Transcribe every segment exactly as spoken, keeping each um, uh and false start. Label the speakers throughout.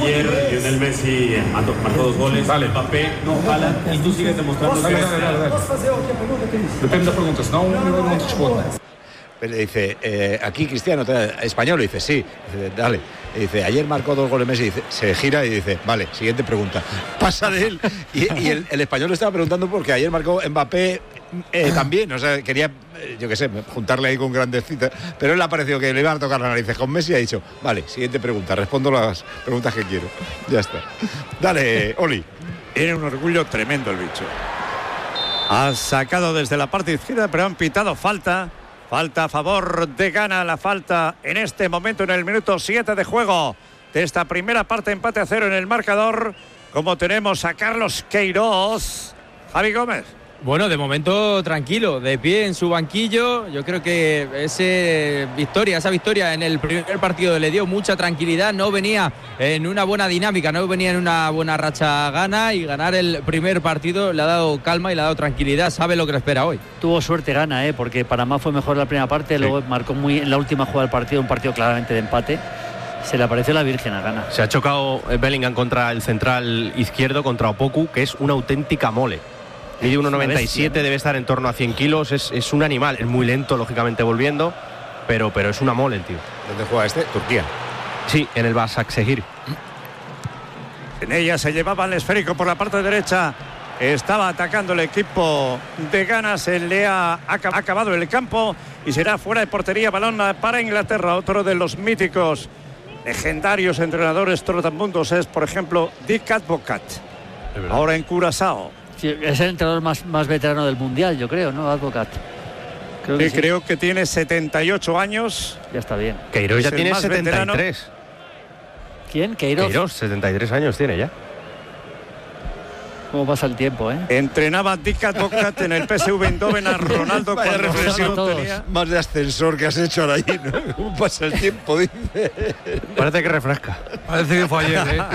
Speaker 1: Ayer Lionel Messi marcó dos goles, vale. Mbappé, no, Haaland, y tú sigues demostrando que...
Speaker 2: Depende de preguntas, no un minuto.
Speaker 3: Le dice, eh, aquí Cristiano, español, le dice, sí, dice, dale. Le dice, ayer marcó dos goles Messi, dice, se gira y dice, vale, siguiente pregunta. Pasa de él. Y, y el, el español le estaba preguntando porque ayer marcó Mbappé eh, también, o sea, quería, yo qué sé, juntarle ahí con grandes citas, pero él le ha parecido que le iban a tocar las narices con Messi y ha dicho, vale, siguiente pregunta, respondo las preguntas que quiero. Ya está. Dale, Oli.
Speaker 4: Tiene un orgullo tremendo el bicho. Ha sacado desde la parte izquierda, pero han pitado falta. Falta a favor de Ghana, la falta en este momento en el minuto siete de juego de esta primera parte, empate a cero en el marcador, como tenemos a Carlos Queiroz. Javi Gómez.
Speaker 5: Bueno, de momento tranquilo, de pie en su banquillo. Yo creo que ese victoria, esa victoria en el primer partido le dio mucha tranquilidad. No venía en una buena dinámica, no venía en una buena racha Ghana, y ganar el primer partido le ha dado calma y le ha dado tranquilidad. Sabe lo que le espera hoy.
Speaker 6: Tuvo suerte Ghana, ¿eh? Porque Panamá fue mejor la primera parte, sí. Luego marcó muy en la última jugada del partido, un partido claramente de empate. Se le apareció la Virgen a Ghana.
Speaker 7: Se ha chocado Bellingham contra el central izquierdo, contra Opoku, que es una auténtica mole. Mide uno noventa y siete, debe estar en torno a cien kilos, es, es un animal, es muy lento, lógicamente, volviendo, pero, pero es una mole el tío.
Speaker 3: ¿Dónde juega este? Turquía.
Speaker 7: Sí, en el Başakşehir.
Speaker 4: En ella se llevaba el esférico por la parte derecha, estaba atacando el equipo de Ghana, se le ha acabado el campo y será fuera de portería, balón para Inglaterra. Otro de los míticos, legendarios entrenadores trotamundos es, por ejemplo, Dick Advocat, ahora en Curazao.
Speaker 6: Sí, es el entrenador más, más veterano del mundial, yo creo, ¿no? Advocat.
Speaker 4: Creo que, sí, sí. Creo que tiene setenta y ocho años.
Speaker 6: Ya está bien.
Speaker 7: Queiroz ya tiene setenta y tres. Veterano.
Speaker 6: ¿Quién? Queiroz.
Speaker 7: Queiroz, setenta y tres años tiene ya.
Speaker 6: ¿Cómo pasa el tiempo, eh?
Speaker 4: Entrenaba Dick Advocat en el P S V Eindhoven a Ronaldo.
Speaker 3: Vaya reflexión tenía. Más de ascensor que has hecho ahora ahí, ¿no? ¿Cómo pasa el tiempo? Dice.
Speaker 7: Parece que refresca.
Speaker 2: Parece que fue ayer, ¿eh?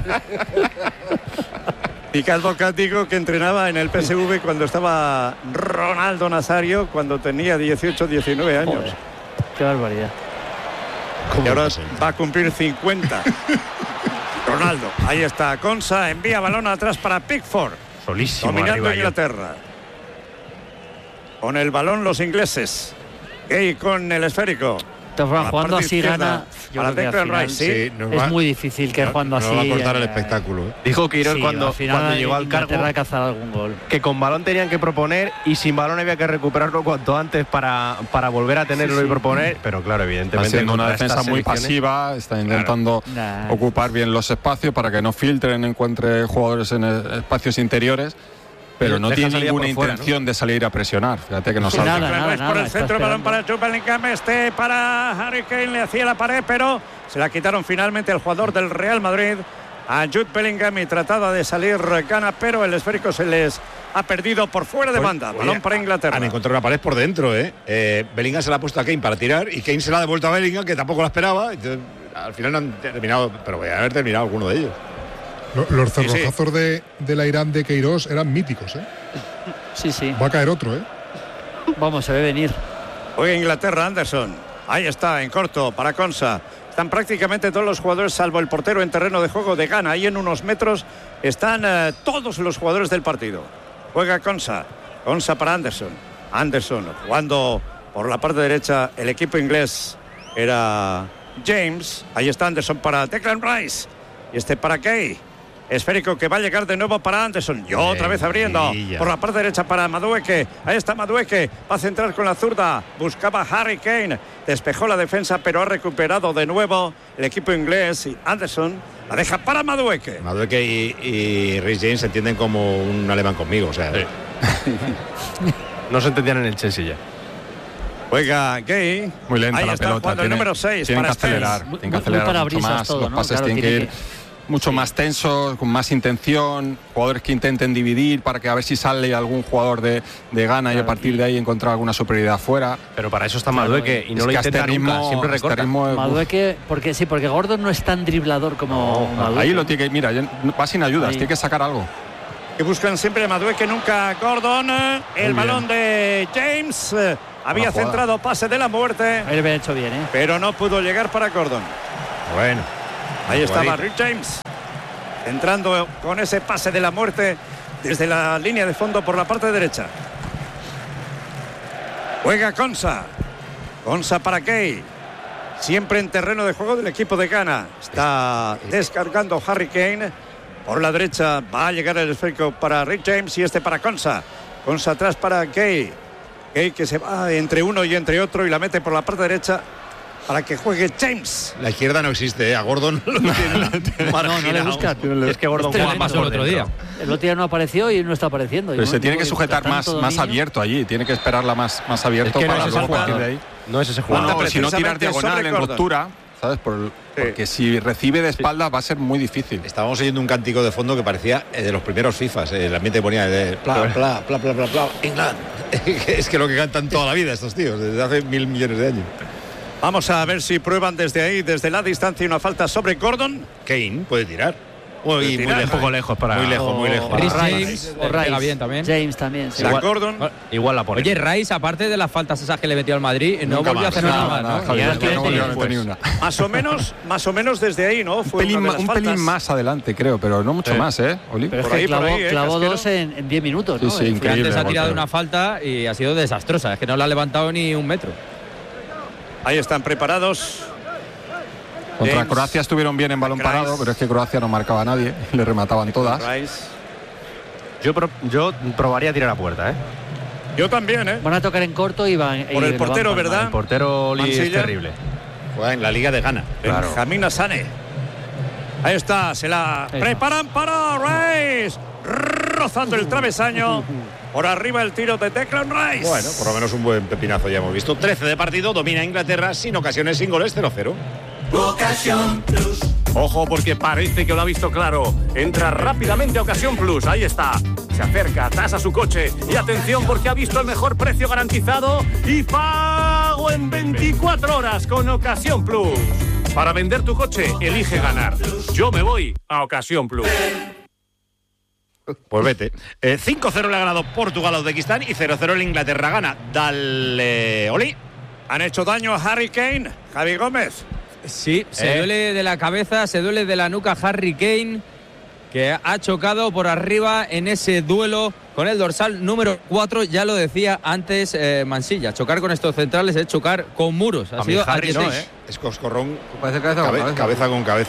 Speaker 4: Dick Advocat, digo, que entrenaba en el P S V cuando estaba Ronaldo Nazario, cuando tenía dieciocho, diecinueve años.
Speaker 6: Joder, qué barbaridad.
Speaker 4: Y ahora va a cumplir cincuenta. Ronaldo, ahí está Konsa, envía balón atrás para Pickford.
Speaker 7: Solísimo.
Speaker 4: Dominando Inglaterra. Con el balón los ingleses. Gay con el esférico.
Speaker 6: Jugando así Ghana, yo creo que al final,
Speaker 4: sí,
Speaker 6: sí, es va, muy difícil que no, jugando
Speaker 3: no
Speaker 6: así
Speaker 3: va a cortar
Speaker 6: eh,
Speaker 3: el espectáculo, ¿eh?
Speaker 7: Dijo Queiroz
Speaker 6: sí,
Speaker 7: cuando,
Speaker 6: al final,
Speaker 7: cuando llegó al cargo
Speaker 6: algún gol.
Speaker 7: Que con balón tenían que proponer y sin balón había que recuperarlo cuanto antes para, para volver a tenerlo, sí, sí, y proponer, pero claro, evidentemente
Speaker 2: está siendo una defensa muy pasiva, está intentando
Speaker 6: claro.
Speaker 2: ocupar bien los espacios para que no filtren, encuentre jugadores en espacios interiores. Pero no tiene ninguna intención, ¿no?, de salir a presionar. Fíjate que no salta.
Speaker 4: Nada, nada, nada, por el centro, balón para Jude Bellingham, este para Harry Kane, le hacía la pared, pero se la quitaron finalmente el jugador del Real Madrid a Jude Bellingham y trataba de salir Ghana, pero el esférico se les ha perdido por fuera de banda. Oye, balón para Inglaterra.
Speaker 3: Han encontrado una pared por dentro, ¿eh? eh Bellingham se la ha puesto a Kane para tirar y Kane se la ha devuelto a Bellingham, que tampoco la esperaba. Entonces, al final no han terminado, pero voy a haber terminado alguno de ellos.
Speaker 8: Los cerrojazos sí, sí. de, de la Irán de Queiroz eran míticos, ¿eh?
Speaker 6: Sí, sí.
Speaker 8: Va a caer otro, ¿eh?
Speaker 6: Vamos, se ve venir.
Speaker 4: Hoy Inglaterra, Anderson. Ahí está, en corto, para Konsa. Están prácticamente todos los jugadores, salvo el portero en terreno de juego de Ghana. Ahí en unos metros están eh, todos los jugadores del partido. Juega Konsa. Konsa para Anderson. Anderson jugando por la parte derecha. El equipo inglés era James. Ahí está Anderson para Declan Rice. Y este para Kay. Esférico que va a llegar de nuevo para Anderson. Y otra vez abriendo por la parte derecha para Madueke. Ahí está Madueke. Va a centrar con la zurda. Buscaba Harry Kane. Despejó la defensa, pero ha recuperado de nuevo el equipo inglés. Y Anderson la deja para Madueke.
Speaker 3: Madueke y, y Reece James se entienden como un alemán conmigo. O sea, sí.
Speaker 7: No se entendían en el Chelsea ya.
Speaker 4: Juega Gay.
Speaker 2: Muy lenta
Speaker 4: ahí
Speaker 2: la
Speaker 4: está
Speaker 2: pelota.
Speaker 4: Tiene, el número seis
Speaker 2: tienen
Speaker 4: para
Speaker 2: que acelerar.
Speaker 4: Spence.
Speaker 2: Tienen que acelerar mucho más.
Speaker 6: Todo,
Speaker 2: los
Speaker 6: ¿no?
Speaker 2: pases
Speaker 6: Claro,
Speaker 2: tienen
Speaker 6: tiene
Speaker 2: que ir
Speaker 6: que...
Speaker 2: mucho sí. más tensos, con más intención. Jugadores que intenten dividir para que a ver si sale algún jugador de, de Ghana, claro, y a partir de ahí encontrar alguna superioridad fuera.
Speaker 7: Pero para eso está Madueke, y no lo intenta nunca, siempre recorta.
Speaker 2: Este ritmo,
Speaker 6: Madueke, porque sí, porque Gordon no es tan driblador como
Speaker 2: no,
Speaker 6: Madueke.
Speaker 2: Ahí lo tiene que, mira, va sin ayudas, ahí. Tiene que sacar algo.
Speaker 4: Que buscan siempre Madueke, nunca Gordon. El balón de James. Había centrado, pase de la muerte.
Speaker 6: Ahí lo había hecho bien, ¿eh?
Speaker 4: Pero no pudo llegar para Gordon.
Speaker 7: Bueno.
Speaker 4: Ahí estaba Rick James. entrando con ese pase de la muerte desde la línea de fondo por la parte derecha. Juega Konsa. Konsa para Kay. Siempre en terreno de juego del equipo de Ghana. Está descargando Harry Kane. Por la derecha va a llegar el esférico para Rick James y este para Konsa. Konsa atrás para Kay. Kay que se va entre uno y entre otro y la mete por la parte derecha para que juegue James.
Speaker 3: La izquierda no existe, ¿eh? A Gordon lo tiene
Speaker 6: no, no le busca.
Speaker 7: Es que Gordon
Speaker 5: juega más el otro día.
Speaker 6: El otro día no apareció y no está apareciendo.
Speaker 2: Pero
Speaker 6: no,
Speaker 2: se tiene que
Speaker 6: digo,
Speaker 2: sujetar más, más abierto allí, tiene que esperarla más, más abierto
Speaker 7: es que
Speaker 2: para
Speaker 7: no
Speaker 2: luego
Speaker 7: es
Speaker 2: partir de ahí.
Speaker 7: No es ese
Speaker 2: Bueno,
Speaker 7: jugador.
Speaker 2: no, si no tirar
Speaker 4: precisamente
Speaker 2: diagonal
Speaker 4: sobre
Speaker 2: en
Speaker 4: Gordon.
Speaker 2: ruptura, ¿sabes? Por, porque si recibe de espaldas va a ser muy difícil.
Speaker 3: Estábamos oyendo un cántico de fondo que parecía eh, de los primeros FIFAs. Eh, el ambiente ponía de pla, pla, pla, pla, pla, pla, England. Es que lo que cantan toda la vida estos tíos, desde hace mil millones de años.
Speaker 4: Vamos a ver si prueban desde ahí, desde la distancia, una falta sobre Gordon.
Speaker 3: Kane puede tirar. Muy, muy
Speaker 4: tirar.
Speaker 3: lejos.
Speaker 7: Un poco lejos para...
Speaker 3: Muy lejos, muy lejos.
Speaker 5: Chris
Speaker 6: Rice.
Speaker 5: James
Speaker 6: O
Speaker 5: le pega
Speaker 6: Rice.
Speaker 5: bien también.
Speaker 6: James también. Sí.
Speaker 4: La
Speaker 7: Igual-
Speaker 4: Gordon.
Speaker 7: Igual la pone.
Speaker 5: Oye, Rice, aparte de las faltas esas que le metió al Madrid, no
Speaker 3: Nunca
Speaker 5: volvió a
Speaker 3: más.
Speaker 5: hacer nada,
Speaker 2: Nada,
Speaker 5: ¿no?
Speaker 2: Javier,
Speaker 7: Ya
Speaker 2: no
Speaker 7: tiene
Speaker 2: volvió a
Speaker 7: después.
Speaker 2: meter ni una.
Speaker 4: Más o menos, más o menos desde ahí, ¿no?
Speaker 2: Un
Speaker 4: Fue
Speaker 2: pelín,
Speaker 4: una de
Speaker 2: ma-
Speaker 4: las
Speaker 2: un
Speaker 4: faltas.
Speaker 2: pelín más adelante, creo, pero no mucho
Speaker 7: Sí.
Speaker 2: más, ¿eh, Oli?
Speaker 6: Pero es
Speaker 4: Por
Speaker 6: que
Speaker 4: ahí, por
Speaker 6: clavó,
Speaker 4: ahí, eh,
Speaker 6: clavó
Speaker 4: Casquero.
Speaker 6: dos en, en diez minutos,
Speaker 2: Sí,
Speaker 6: ¿no?
Speaker 2: sí,
Speaker 6: Fue-
Speaker 2: increíble.
Speaker 5: Antes ha
Speaker 2: golpe.
Speaker 5: tirado una falta y ha sido desastrosa, es que no la ha levantado ni un metro.
Speaker 4: Ahí están preparados.
Speaker 2: Contra
Speaker 4: James.
Speaker 2: Croacia estuvieron bien en balón
Speaker 4: Rice.
Speaker 2: parado, pero es que Croacia no marcaba a nadie, le remataban todas.
Speaker 4: Rice.
Speaker 7: Yo, pro- yo probaría a tirar a puerta, ¿eh?
Speaker 4: Yo también, ¿eh?
Speaker 6: Van a tocar en corto y van.
Speaker 4: Por
Speaker 6: y
Speaker 4: el
Speaker 6: lo
Speaker 4: portero,
Speaker 6: van palmando.
Speaker 4: ¿verdad?
Speaker 7: El portero Oli es
Speaker 4: Mansilla.
Speaker 7: terrible.
Speaker 3: Juega en la Liga de Ghana.
Speaker 7: Claro.
Speaker 4: Benjamín Asane. Ahí está, se la
Speaker 6: Ahí
Speaker 4: preparan para Rice. Rozando el travesaño. Por arriba el tiro de Declan Rice.
Speaker 3: Bueno, por lo menos un buen pepinazo ya hemos visto. trece de partido, domina Inglaterra sin ocasiones, sin goles, cero cero.
Speaker 9: Ojo porque parece que lo ha visto claro. Entra rápidamente a Ocasión Plus. Ahí está. Se acerca, tasa su coche. Y atención porque ha visto el mejor precio garantizado y pago en veinticuatro horas con Ocasión Plus. Para vender tu coche, elige ganar. Yo me voy a Ocasión Plus.
Speaker 3: Pues vete. Eh, cinco cero le ha ganado Portugal a Uzbekistán y cero cero el Inglaterra gana. Dale, Oli.
Speaker 4: Han hecho daño a Harry Kane. Javi Gómez.
Speaker 5: Sí, se
Speaker 7: Eh.
Speaker 5: duele de la cabeza, se duele de la nuca Harry Kane, que ha chocado por arriba en ese duelo con el dorsal número cuatro. Ya lo decía antes eh, Mansilla, chocar con estos centrales es chocar con muros. Ha
Speaker 7: A mí
Speaker 5: sido
Speaker 7: Harry no,
Speaker 5: Ayetey.
Speaker 7: ¿eh?
Speaker 3: Es coscorrón.
Speaker 2: Parece cabeza con
Speaker 3: cabe-
Speaker 2: cabeza.
Speaker 3: cabeza con cabeza.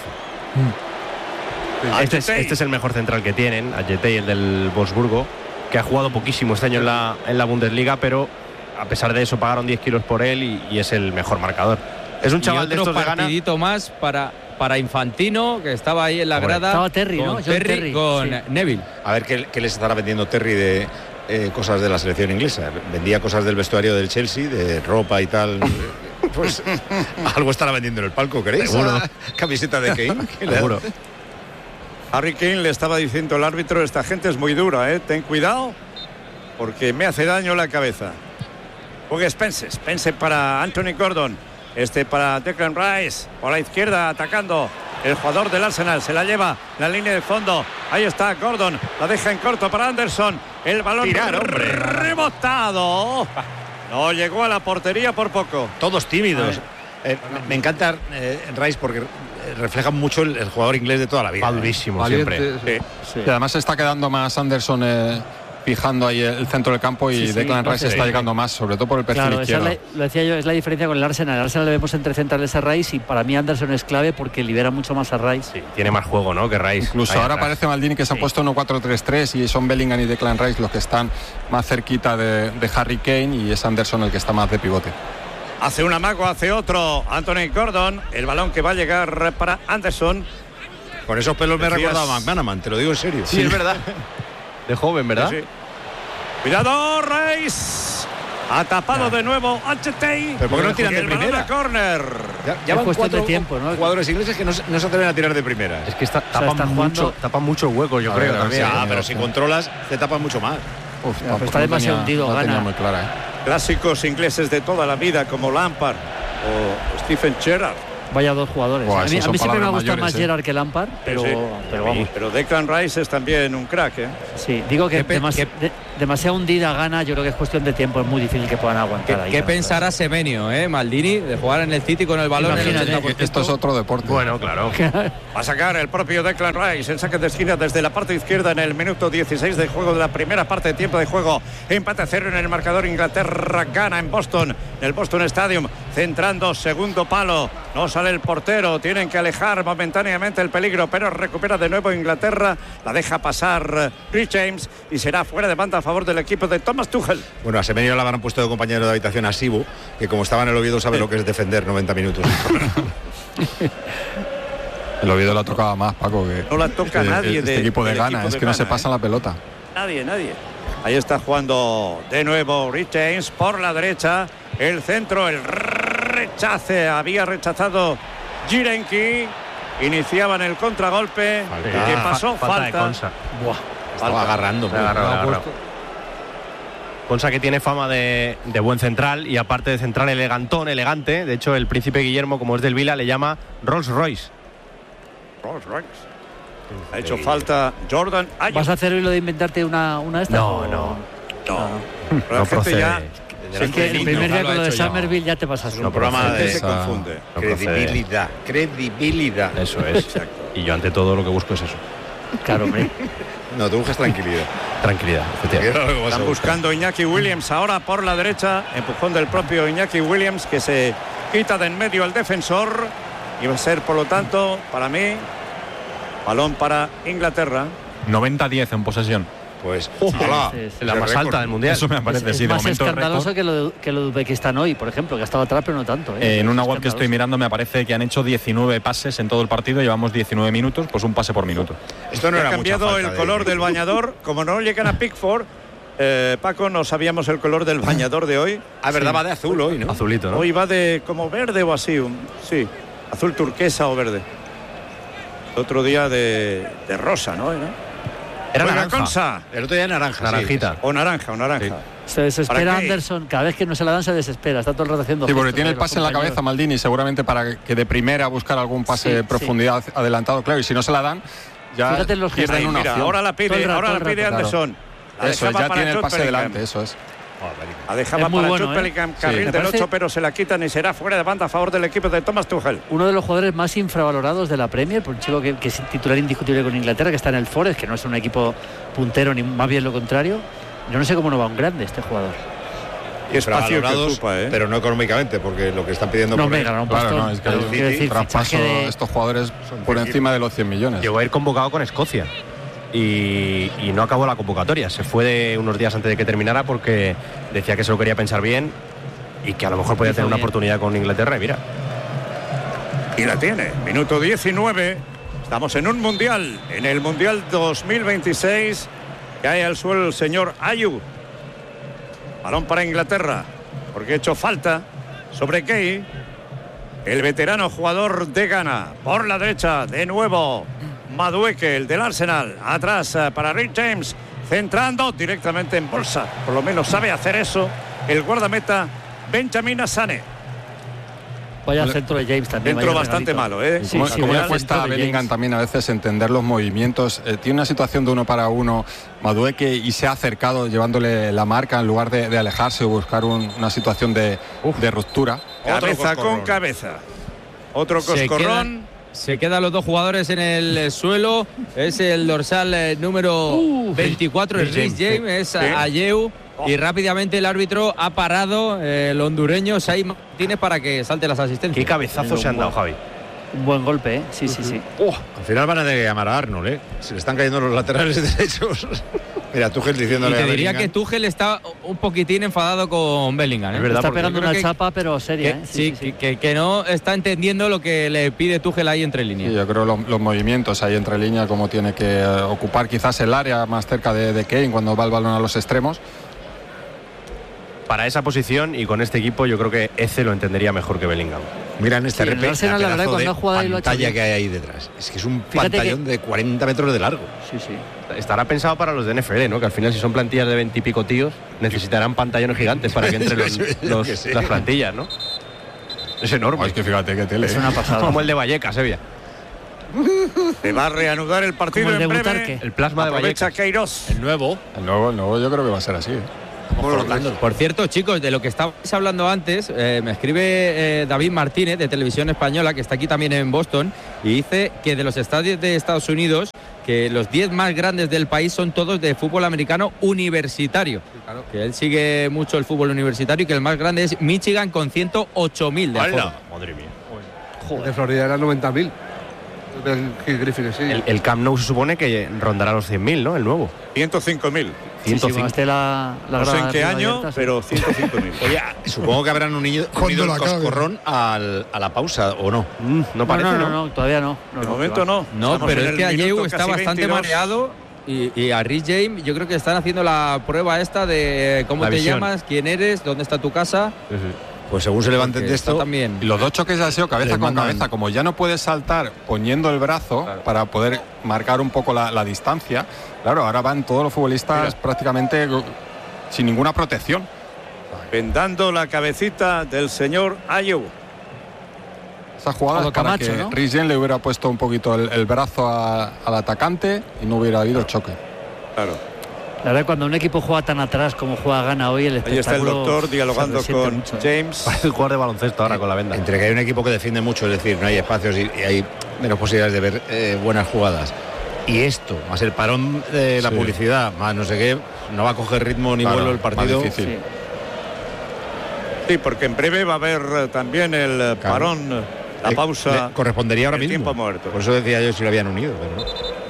Speaker 7: Este es, este es el mejor central que tienen, Ayetey, el del Wolfsburgo, que ha jugado poquísimo este año en la, en la Bundesliga, pero a pesar de eso pagaron diez kilos por él y, y es el mejor marcador. Es un
Speaker 5: Y
Speaker 7: chaval de
Speaker 5: otro
Speaker 7: estos de Ghana.
Speaker 5: partidito más para, para Infantino, que estaba ahí en la
Speaker 7: Hombre,
Speaker 5: grada.
Speaker 6: estaba Terry,
Speaker 5: con
Speaker 6: ¿no? John
Speaker 5: Terry,
Speaker 6: Terry,
Speaker 5: con
Speaker 6: sí.
Speaker 5: Neville.
Speaker 3: A ver qué, qué les estará vendiendo Terry de eh, cosas de la selección inglesa. Vendía cosas del vestuario del Chelsea, de ropa y tal. Pues algo estará vendiendo en el palco, ¿queréis?
Speaker 7: Seguro.
Speaker 3: Ah, camiseta de Kane. ¿Qué le
Speaker 7: Seguro.
Speaker 3: hace?
Speaker 4: Harry Kane le estaba diciendo el árbitro, esta gente es muy dura, ¿eh? Ten cuidado porque me hace daño la cabeza. Juega Spence, Spence para Anthony Gordon, este para Declan Rice, por la izquierda atacando el jugador del Arsenal, se la lleva la línea de fondo, ahí está Gordon, la deja en corto para Anderson, el balón
Speaker 3: Tirar, hombre.
Speaker 4: rebotado, no llegó a la portería por poco.
Speaker 3: Todos tímidos. Eh, me, me encanta eh, Rice porque refleja mucho el, el jugador inglés de toda la vida.
Speaker 7: Va durísimo
Speaker 2: Valiente,
Speaker 7: siempre.
Speaker 2: sí. Y además se está quedando más Anderson eh, fijando ahí el centro del campo y
Speaker 6: Sí, sí,
Speaker 2: Declan
Speaker 6: no
Speaker 2: Rice
Speaker 6: sé.
Speaker 2: está llegando más, sobre todo por el perfil
Speaker 6: Claro, esa es
Speaker 2: izquierdo.
Speaker 6: la- lo decía yo, es la diferencia con el Arsenal. El Arsenal le vemos entre centrales a Rice y para mí Anderson es clave porque libera mucho más a Rice.
Speaker 7: Sí, tiene más juego, ¿no? Que Rice.
Speaker 2: Incluso
Speaker 7: ahí
Speaker 2: ahora
Speaker 7: atrás.
Speaker 2: parece Maldini que se ha
Speaker 7: Sí.
Speaker 2: puesto uno cuatro tres tres y son Bellingham y Declan Rice los que están más cerquita de, de Harry Kane y es Anderson el que está más de pivote.
Speaker 4: Hace un amago, hace otro Anthony Gordon, el balón que va a llegar para Anderson.
Speaker 3: Con esos pelos me
Speaker 4: Decías-
Speaker 3: recordaba a McManaman, te lo digo en serio.
Speaker 7: Sí, es verdad. De joven, ¿verdad?
Speaker 4: Sí, sí. Cuidado, Rice. Ha tapado de nuevo Ayetey.
Speaker 3: Pero ¿por qué no tiran
Speaker 4: Y
Speaker 3: de
Speaker 4: el balón
Speaker 3: primera?
Speaker 4: a córner.
Speaker 3: Ya, ya
Speaker 6: Es
Speaker 3: van
Speaker 6: cuestión de
Speaker 3: cuatro
Speaker 6: tiempo, ¿no?
Speaker 3: jugadores ingleses que no, se- no se atreven a tirar de primera.
Speaker 7: Es que está,
Speaker 6: sea,
Speaker 7: tapan,
Speaker 6: están
Speaker 7: mucho,
Speaker 6: jugando-
Speaker 7: tapan mucho hueco, yo
Speaker 2: A
Speaker 7: creo
Speaker 2: ver, a ver
Speaker 7: también.
Speaker 2: si-
Speaker 3: Ah,
Speaker 2: sí,
Speaker 3: pero
Speaker 2: sí.
Speaker 3: si controlas, te tapan mucho más.
Speaker 2: Uf,
Speaker 6: pero
Speaker 2: tampoco
Speaker 6: está demasiado
Speaker 2: tenía-
Speaker 6: hundido,
Speaker 2: no
Speaker 6: gana.
Speaker 2: tenía muy clara, ¿eh?
Speaker 4: Clásicos ingleses de toda la vida como Lampard o Stephen Gerrard.
Speaker 6: Vaya dos jugadores.
Speaker 2: Buah,
Speaker 6: a mí,
Speaker 2: esos
Speaker 6: a mí
Speaker 2: son
Speaker 6: siempre me
Speaker 2: palabras
Speaker 6: gusta
Speaker 2: mayores,
Speaker 6: más
Speaker 2: ¿eh?
Speaker 6: Gerrard que Lampard, pero,
Speaker 4: Sí,
Speaker 6: pero
Speaker 4: sí,
Speaker 6: vamos.
Speaker 4: pero Declan Rice es también un crack, ¿eh?
Speaker 6: Sí, digo que
Speaker 5: ¿Qué pe-
Speaker 6: demas-
Speaker 5: qué-
Speaker 6: de- demasiado hundida gana, yo creo que es cuestión de tiempo, es muy difícil que puedan aguantar
Speaker 5: ¿Qué,
Speaker 6: ahí.
Speaker 5: qué
Speaker 6: ¿no?
Speaker 5: pensará Semenyo, eh, Maldini, de jugar en el City con el balón en el
Speaker 6: Imagínate,
Speaker 5: ochenta por ciento?
Speaker 2: Esto es otro deporte.
Speaker 7: Bueno, claro.
Speaker 4: Va a sacar el propio Declan Rice en saque de esquina desde la parte izquierda en el minuto dieciséis de juego de la primera parte de tiempo de juego. Empate a cero en el marcador. Inglaterra gana en Boston, en el Boston Stadium, centrando segundo palo. No sale el portero, tienen que alejar momentáneamente el peligro, pero recupera de nuevo Inglaterra. La deja pasar Rhys James y será fuera de banda a favor del equipo de Thomas Tuchel.
Speaker 3: Bueno, a Semenyo le habrán puesto de compañero de habitación a Sibu, que como estaba en el Oviedo sabe lo que es defender noventa minutos.
Speaker 2: El Oviedo la tocaba más, Paco, que
Speaker 4: No la toca
Speaker 2: este,
Speaker 4: nadie
Speaker 2: este
Speaker 4: de-
Speaker 2: equipo de
Speaker 4: del
Speaker 2: Ghana,
Speaker 4: equipo
Speaker 2: es
Speaker 4: de
Speaker 2: que no se
Speaker 4: Ghana,
Speaker 2: pasa
Speaker 4: ¿eh?
Speaker 2: la pelota.
Speaker 4: Nadie, nadie. Ahí está jugando de nuevo Rhys James por la derecha. El centro, el rechace. Había rechazado Jirenki. Iniciaban el contragolpe.
Speaker 3: Falta.
Speaker 4: ¿Qué pasó?
Speaker 7: Falta de
Speaker 4: Falta.
Speaker 7: Konsa.
Speaker 6: Buah.
Speaker 3: Estaba agarrando.
Speaker 7: Le ha agarrado, le ha
Speaker 3: pues.
Speaker 7: agarrado. Konsa, que tiene fama de, de buen central y aparte de central elegantón, elegante. De hecho, el príncipe Guillermo, como es del Vila, le llama Rolls Royce.
Speaker 4: Rolls Royce. Ha hecho falta Jordan Ayew.
Speaker 6: ¿Vas a hacer hoy lo de inventarte una, una de estas?
Speaker 7: No,
Speaker 6: o-
Speaker 7: no.
Speaker 4: No.
Speaker 7: No
Speaker 4: La gente
Speaker 7: procede.
Speaker 4: ya
Speaker 6: Es que el primer día
Speaker 5: lo
Speaker 6: con
Speaker 5: ha
Speaker 6: lo de
Speaker 5: hecho ya.
Speaker 6: Somerville ya te pasas.
Speaker 3: No,
Speaker 6: un
Speaker 3: programa
Speaker 6: poco.
Speaker 4: la gente
Speaker 3: de
Speaker 4: se
Speaker 2: esa-
Speaker 4: confunde.
Speaker 7: No procede.
Speaker 3: Credibilidad, credibilidad.
Speaker 7: Eso es. Y yo ante todo lo que busco es eso.
Speaker 6: Claro, hombre.
Speaker 3: No, tú buscas tranquilidad.
Speaker 7: Tranquilidad, efectivamente.
Speaker 4: Están buscando Iñaki Williams ahora por la derecha. Empujón del propio Iñaki Williams, que se quita de en medio al defensor. Y va a ser, por lo tanto, para mí, balón para Inglaterra.
Speaker 10: noventa diez en posesión.
Speaker 3: Pues,
Speaker 6: ¡Hala!
Speaker 7: La más alta del mundial.
Speaker 10: Eso me
Speaker 6: Es,
Speaker 10: parece,
Speaker 6: es
Speaker 10: sí, de
Speaker 6: más
Speaker 10: momento
Speaker 6: escandaloso
Speaker 10: récord.
Speaker 6: que lo, de, que lo de Uzbekistán hoy, por ejemplo, que ha estado atrás, pero no tanto. ¿eh?
Speaker 10: Eh, en una
Speaker 6: Es
Speaker 10: web que estoy
Speaker 6: escandaloso.
Speaker 10: mirando me parece que han hecho diecinueve pases en todo el partido, llevamos diecinueve minutos, pues un pase por minuto.
Speaker 3: esto no
Speaker 4: Ha
Speaker 3: era mucha
Speaker 4: cambiado
Speaker 3: falta
Speaker 4: el
Speaker 3: de-
Speaker 4: color del bañador. Como no llegan a Pickford, eh, Paco, no sabíamos el color del bañador de hoy.
Speaker 3: Ah, verdad, va de azul hoy, ¿no?
Speaker 7: Azulito, ¿no?
Speaker 4: Hoy va de como verde o así. un- sí, azul turquesa o verde. Otro día de, de rosa, ¿no? ¿Era?
Speaker 7: Era
Speaker 4: Oiga,
Speaker 7: naranja.
Speaker 4: Consa.
Speaker 3: El otro día naranja.
Speaker 7: Naranjita.
Speaker 4: O naranja, o naranja.
Speaker 6: Se desespera
Speaker 4: ¿Para qué?
Speaker 6: Anderson. Cada vez que no se la dan, se desespera. Está todo el rato haciendo
Speaker 2: Sí, porque
Speaker 6: gestos
Speaker 2: tiene
Speaker 6: de
Speaker 2: el
Speaker 6: los
Speaker 2: pase en la
Speaker 6: compañeros.
Speaker 2: cabeza Maldini, seguramente para que de primera buscar algún pase
Speaker 6: Sí,
Speaker 2: de
Speaker 6: sí.
Speaker 2: profundidad adelantado, claro, y si no se la dan, ya
Speaker 6: Fíjate en los gestos.
Speaker 2: pierden
Speaker 4: Ahí,
Speaker 2: una
Speaker 4: mira,
Speaker 2: opción.
Speaker 4: ahora la
Speaker 6: Todo el
Speaker 4: pide,
Speaker 6: rato,
Speaker 4: ahora
Speaker 6: todo
Speaker 4: la
Speaker 6: el
Speaker 4: pide
Speaker 6: rato.
Speaker 4: Anderson. La
Speaker 2: Eso,
Speaker 4: dejaba
Speaker 2: ya
Speaker 4: para
Speaker 2: tiene el
Speaker 4: Jude
Speaker 2: pase
Speaker 4: Bellingham.
Speaker 2: delante, eso es.
Speaker 4: La dejaba
Speaker 6: Es muy
Speaker 4: para
Speaker 6: bueno,
Speaker 4: Jude
Speaker 6: ¿eh?
Speaker 4: Bellingham,
Speaker 2: Sí.
Speaker 4: carril
Speaker 6: Me
Speaker 4: del
Speaker 6: parece-
Speaker 4: ocho, pero se la quitan y será fuera de banda a favor del equipo de Thomas Tuchel.
Speaker 6: Uno de los jugadores más infravalorados de la Premier, por un chico que, que es titular indiscutible con Inglaterra, que está en el Forest, que no es un equipo puntero, ni más bien lo contrario. Yo no sé cómo no va un grande este jugador.
Speaker 4: Y espacio que
Speaker 3: Infravalorados,
Speaker 4: ocupa, ¿eh?
Speaker 3: pero no económicamente, porque lo que están pidiendo
Speaker 6: No,
Speaker 3: por
Speaker 6: me
Speaker 3: él-
Speaker 6: ganará un
Speaker 2: Claro,
Speaker 6: pastón.
Speaker 2: no, es que
Speaker 6: pero
Speaker 2: el
Speaker 6: quiero decir,
Speaker 2: traspaso
Speaker 6: fichaje de-
Speaker 2: estos jugadores por encima de los cien millones.
Speaker 7: Llegó a ir convocado con Escocia y, y no acabó la convocatoria. Se fue de unos días antes de que terminara porque decía que se lo quería pensar bien y que a lo mejor podía
Speaker 6: Hizo
Speaker 7: tener una
Speaker 6: bien.
Speaker 7: oportunidad con Inglaterra. Y mira,
Speaker 4: Y la tiene. Minuto diecinueve. Estamos en un mundial. En el mundial dos mil veintiséis. Cae al suelo el señor Ayew. Balón para Inglaterra. Porque ha hecho falta sobre Key. El veterano jugador de Ghana. Por la derecha, de nuevo. Madueke, el del Arsenal. Atrás eh, para Rhys James. Centrando directamente en bolsa. Por lo menos sabe hacer eso. El guardameta Benjamin Asane.
Speaker 6: Vaya centro de James también.
Speaker 4: Dentro
Speaker 6: vaya
Speaker 4: bastante
Speaker 6: regalito.
Speaker 4: malo, ¿eh?
Speaker 6: Sí,
Speaker 2: ¿Cómo,
Speaker 6: sí,
Speaker 2: cómo
Speaker 6: vaya
Speaker 2: le cuesta
Speaker 6: centro
Speaker 2: a
Speaker 6: de
Speaker 2: Bellingham
Speaker 6: James.
Speaker 2: también a veces entender los movimientos? Eh, tiene una situación de uno para uno, Madueke, y se ha acercado llevándole la marca en lugar de, de alejarse o buscar un- una situación de, de ruptura.
Speaker 4: Cabeza
Speaker 3: coscorrón.
Speaker 4: con cabeza. Otro
Speaker 5: Se
Speaker 4: coscorrón.
Speaker 5: quedan, se quedan los dos jugadores en el eh, suelo. Es el dorsal eh, número veinticuatro, el Rhys James, es
Speaker 4: Sí.
Speaker 5: Ayew. Y rápidamente el árbitro ha parado eh, el hondureño Sai Martínez para que salte las asistencias.
Speaker 7: qué cabezazos se han dado, Javi.
Speaker 6: Un buen golpe, ¿eh? Sí, sí, sí.
Speaker 3: Al final van a tener que llamar a Arnold, ¿eh? Se le están cayendo los laterales derechos. Mira, Tuchel
Speaker 5: Y
Speaker 3: diciéndole
Speaker 5: te
Speaker 3: a
Speaker 5: diría
Speaker 3: Bellingham.
Speaker 5: que Tuchel está un poquitín enfadado con Bellingham. ¿eh?
Speaker 7: Es verdad,
Speaker 6: Está
Speaker 7: porque
Speaker 6: pegando
Speaker 5: yo creo
Speaker 6: una
Speaker 5: que-
Speaker 6: chapa, pero seria,
Speaker 5: Que,
Speaker 6: ¿eh?
Speaker 5: sí, Que, que- que no está entendiendo lo que le pide Tuchel ahí entre líneas.
Speaker 2: Sí, yo creo los, los movimientos ahí entre líneas, como tiene que eh, ocupar quizás el área más cerca de, de Kane cuando va el balón a los extremos.
Speaker 7: para esa posición y con este equipo yo creo que Eze lo entendería mejor que Bellingham.
Speaker 3: Mira en este
Speaker 6: Sí, el
Speaker 3: repe,
Speaker 6: Arsenal, la verdad,
Speaker 3: pedazo
Speaker 6: cuando
Speaker 3: de
Speaker 6: ha jugado ahí lo ha hecho
Speaker 3: pantalla
Speaker 6: bien.
Speaker 3: que hay ahí detrás. Es que es un
Speaker 6: Fíjate
Speaker 3: pantallón de cuarenta metros de largo.
Speaker 6: Sí, sí.
Speaker 7: Estará pensado para los de N F L, ¿no? Que al final si son plantillas de veintipico tíos necesitarán pantallones gigantes para que entren los-
Speaker 3: Yo
Speaker 7: los-
Speaker 3: que sé.
Speaker 7: las plantillas, ¿no? Es enorme.
Speaker 2: Es que fíjate qué tele.
Speaker 6: Es una pasada.
Speaker 7: Como el de Vallecas, Sevilla.
Speaker 4: Se va a reanudar el partido
Speaker 6: Como el
Speaker 4: en
Speaker 6: de
Speaker 4: breve.
Speaker 6: Butarque.
Speaker 7: El plasma de
Speaker 4: Aprovecha
Speaker 7: Vallecas.
Speaker 4: Queiroz.
Speaker 10: El nuevo.
Speaker 2: El nuevo, el nuevo yo creo que va a ser así. ¿eh?
Speaker 5: Por cierto, chicos, de lo que estabais hablando antes, eh, me escribe eh, David Martínez de Televisión Española, que está aquí también en Boston, y dice que de los estadios de Estados Unidos, que los diez más grandes del país son todos de fútbol americano universitario. Claro. Que él sigue mucho el fútbol universitario y que el más grande es Michigan con ciento ocho mil de aforo.
Speaker 7: Madre mía.
Speaker 11: Joder. De Florida eran noventa mil. El, Griffin, sí.
Speaker 7: el, el Camp Nou se supone que rondará los cien mil, ¿no? El nuevo.
Speaker 4: ciento cinco mil.
Speaker 6: Sí, sí, esté la, la
Speaker 4: no sé en qué
Speaker 6: grada
Speaker 4: año,
Speaker 6: abierta, sí.
Speaker 4: pero ciento cinco mil.
Speaker 3: Oye, supongo que habrán unido, unido el coscorrón al, a la pausa, ¿o no?
Speaker 7: Mm, no parece,
Speaker 6: no,
Speaker 7: ¿no?
Speaker 6: no, no, no, todavía no. no
Speaker 4: De
Speaker 6: no,
Speaker 4: momento no.
Speaker 5: No,
Speaker 4: Estamos
Speaker 5: pero
Speaker 4: en
Speaker 5: es
Speaker 4: el
Speaker 5: que Ayew
Speaker 4: minuto
Speaker 5: está
Speaker 4: casi
Speaker 5: bastante
Speaker 4: veintidós.
Speaker 5: mareado y, y a Rhys James yo creo que están haciendo la prueba esta de cómo
Speaker 7: La
Speaker 5: te
Speaker 7: visión.
Speaker 5: llamas, quién eres, dónde está tu casa.
Speaker 7: Sí, sí.
Speaker 3: Pues según se levanten
Speaker 5: Porque
Speaker 3: de
Speaker 5: está
Speaker 3: esto,
Speaker 5: también.
Speaker 2: Y los dos choques ha sido cabeza
Speaker 3: Les
Speaker 2: con
Speaker 3: mandan-
Speaker 2: cabeza. Como ya no puedes saltar poniendo el brazo
Speaker 7: Claro.
Speaker 2: para poder marcar un poco la, la distancia, claro, ahora van todos los futbolistas
Speaker 4: Mira.
Speaker 2: prácticamente sin ninguna protección.
Speaker 4: Vendando la cabecita del señor Ayew.
Speaker 2: Esa jugada
Speaker 6: Como
Speaker 2: es para
Speaker 6: Camacho,
Speaker 2: que
Speaker 6: ¿no?
Speaker 2: Rhys James le hubiera puesto un poquito el, el brazo a- al atacante y no hubiera habido choque.
Speaker 4: Claro.
Speaker 6: La verdad, cuando un equipo juega tan atrás como juega Gana hoy, el
Speaker 4: Ahí está el
Speaker 6: espectáculo
Speaker 4: doctor
Speaker 6: se
Speaker 4: dialogando
Speaker 6: resiente
Speaker 4: con
Speaker 6: mucho.
Speaker 4: James.
Speaker 7: Parece el jugador de baloncesto ahora con la venda.
Speaker 3: entre que hay un equipo que defiende mucho, es decir, no hay espacios y, y hay menos posibilidades de ver eh, buenas jugadas, y esto, más el parón de la
Speaker 2: Sí.
Speaker 3: publicidad, más no sé qué, no va a coger ritmo ni
Speaker 2: Claro,
Speaker 3: vuelo el
Speaker 2: más
Speaker 3: partido.
Speaker 2: difícil.
Speaker 6: Sí.
Speaker 4: Sí, porque en breve va a haber eh, también el eh,
Speaker 3: Claro.
Speaker 4: parón, eh, la
Speaker 3: Le-
Speaker 4: pausa.
Speaker 3: le correspondería ahora
Speaker 4: el
Speaker 3: mismo.
Speaker 4: tiempo muerto.
Speaker 3: Por eso decía yo si lo habían unido, pero no.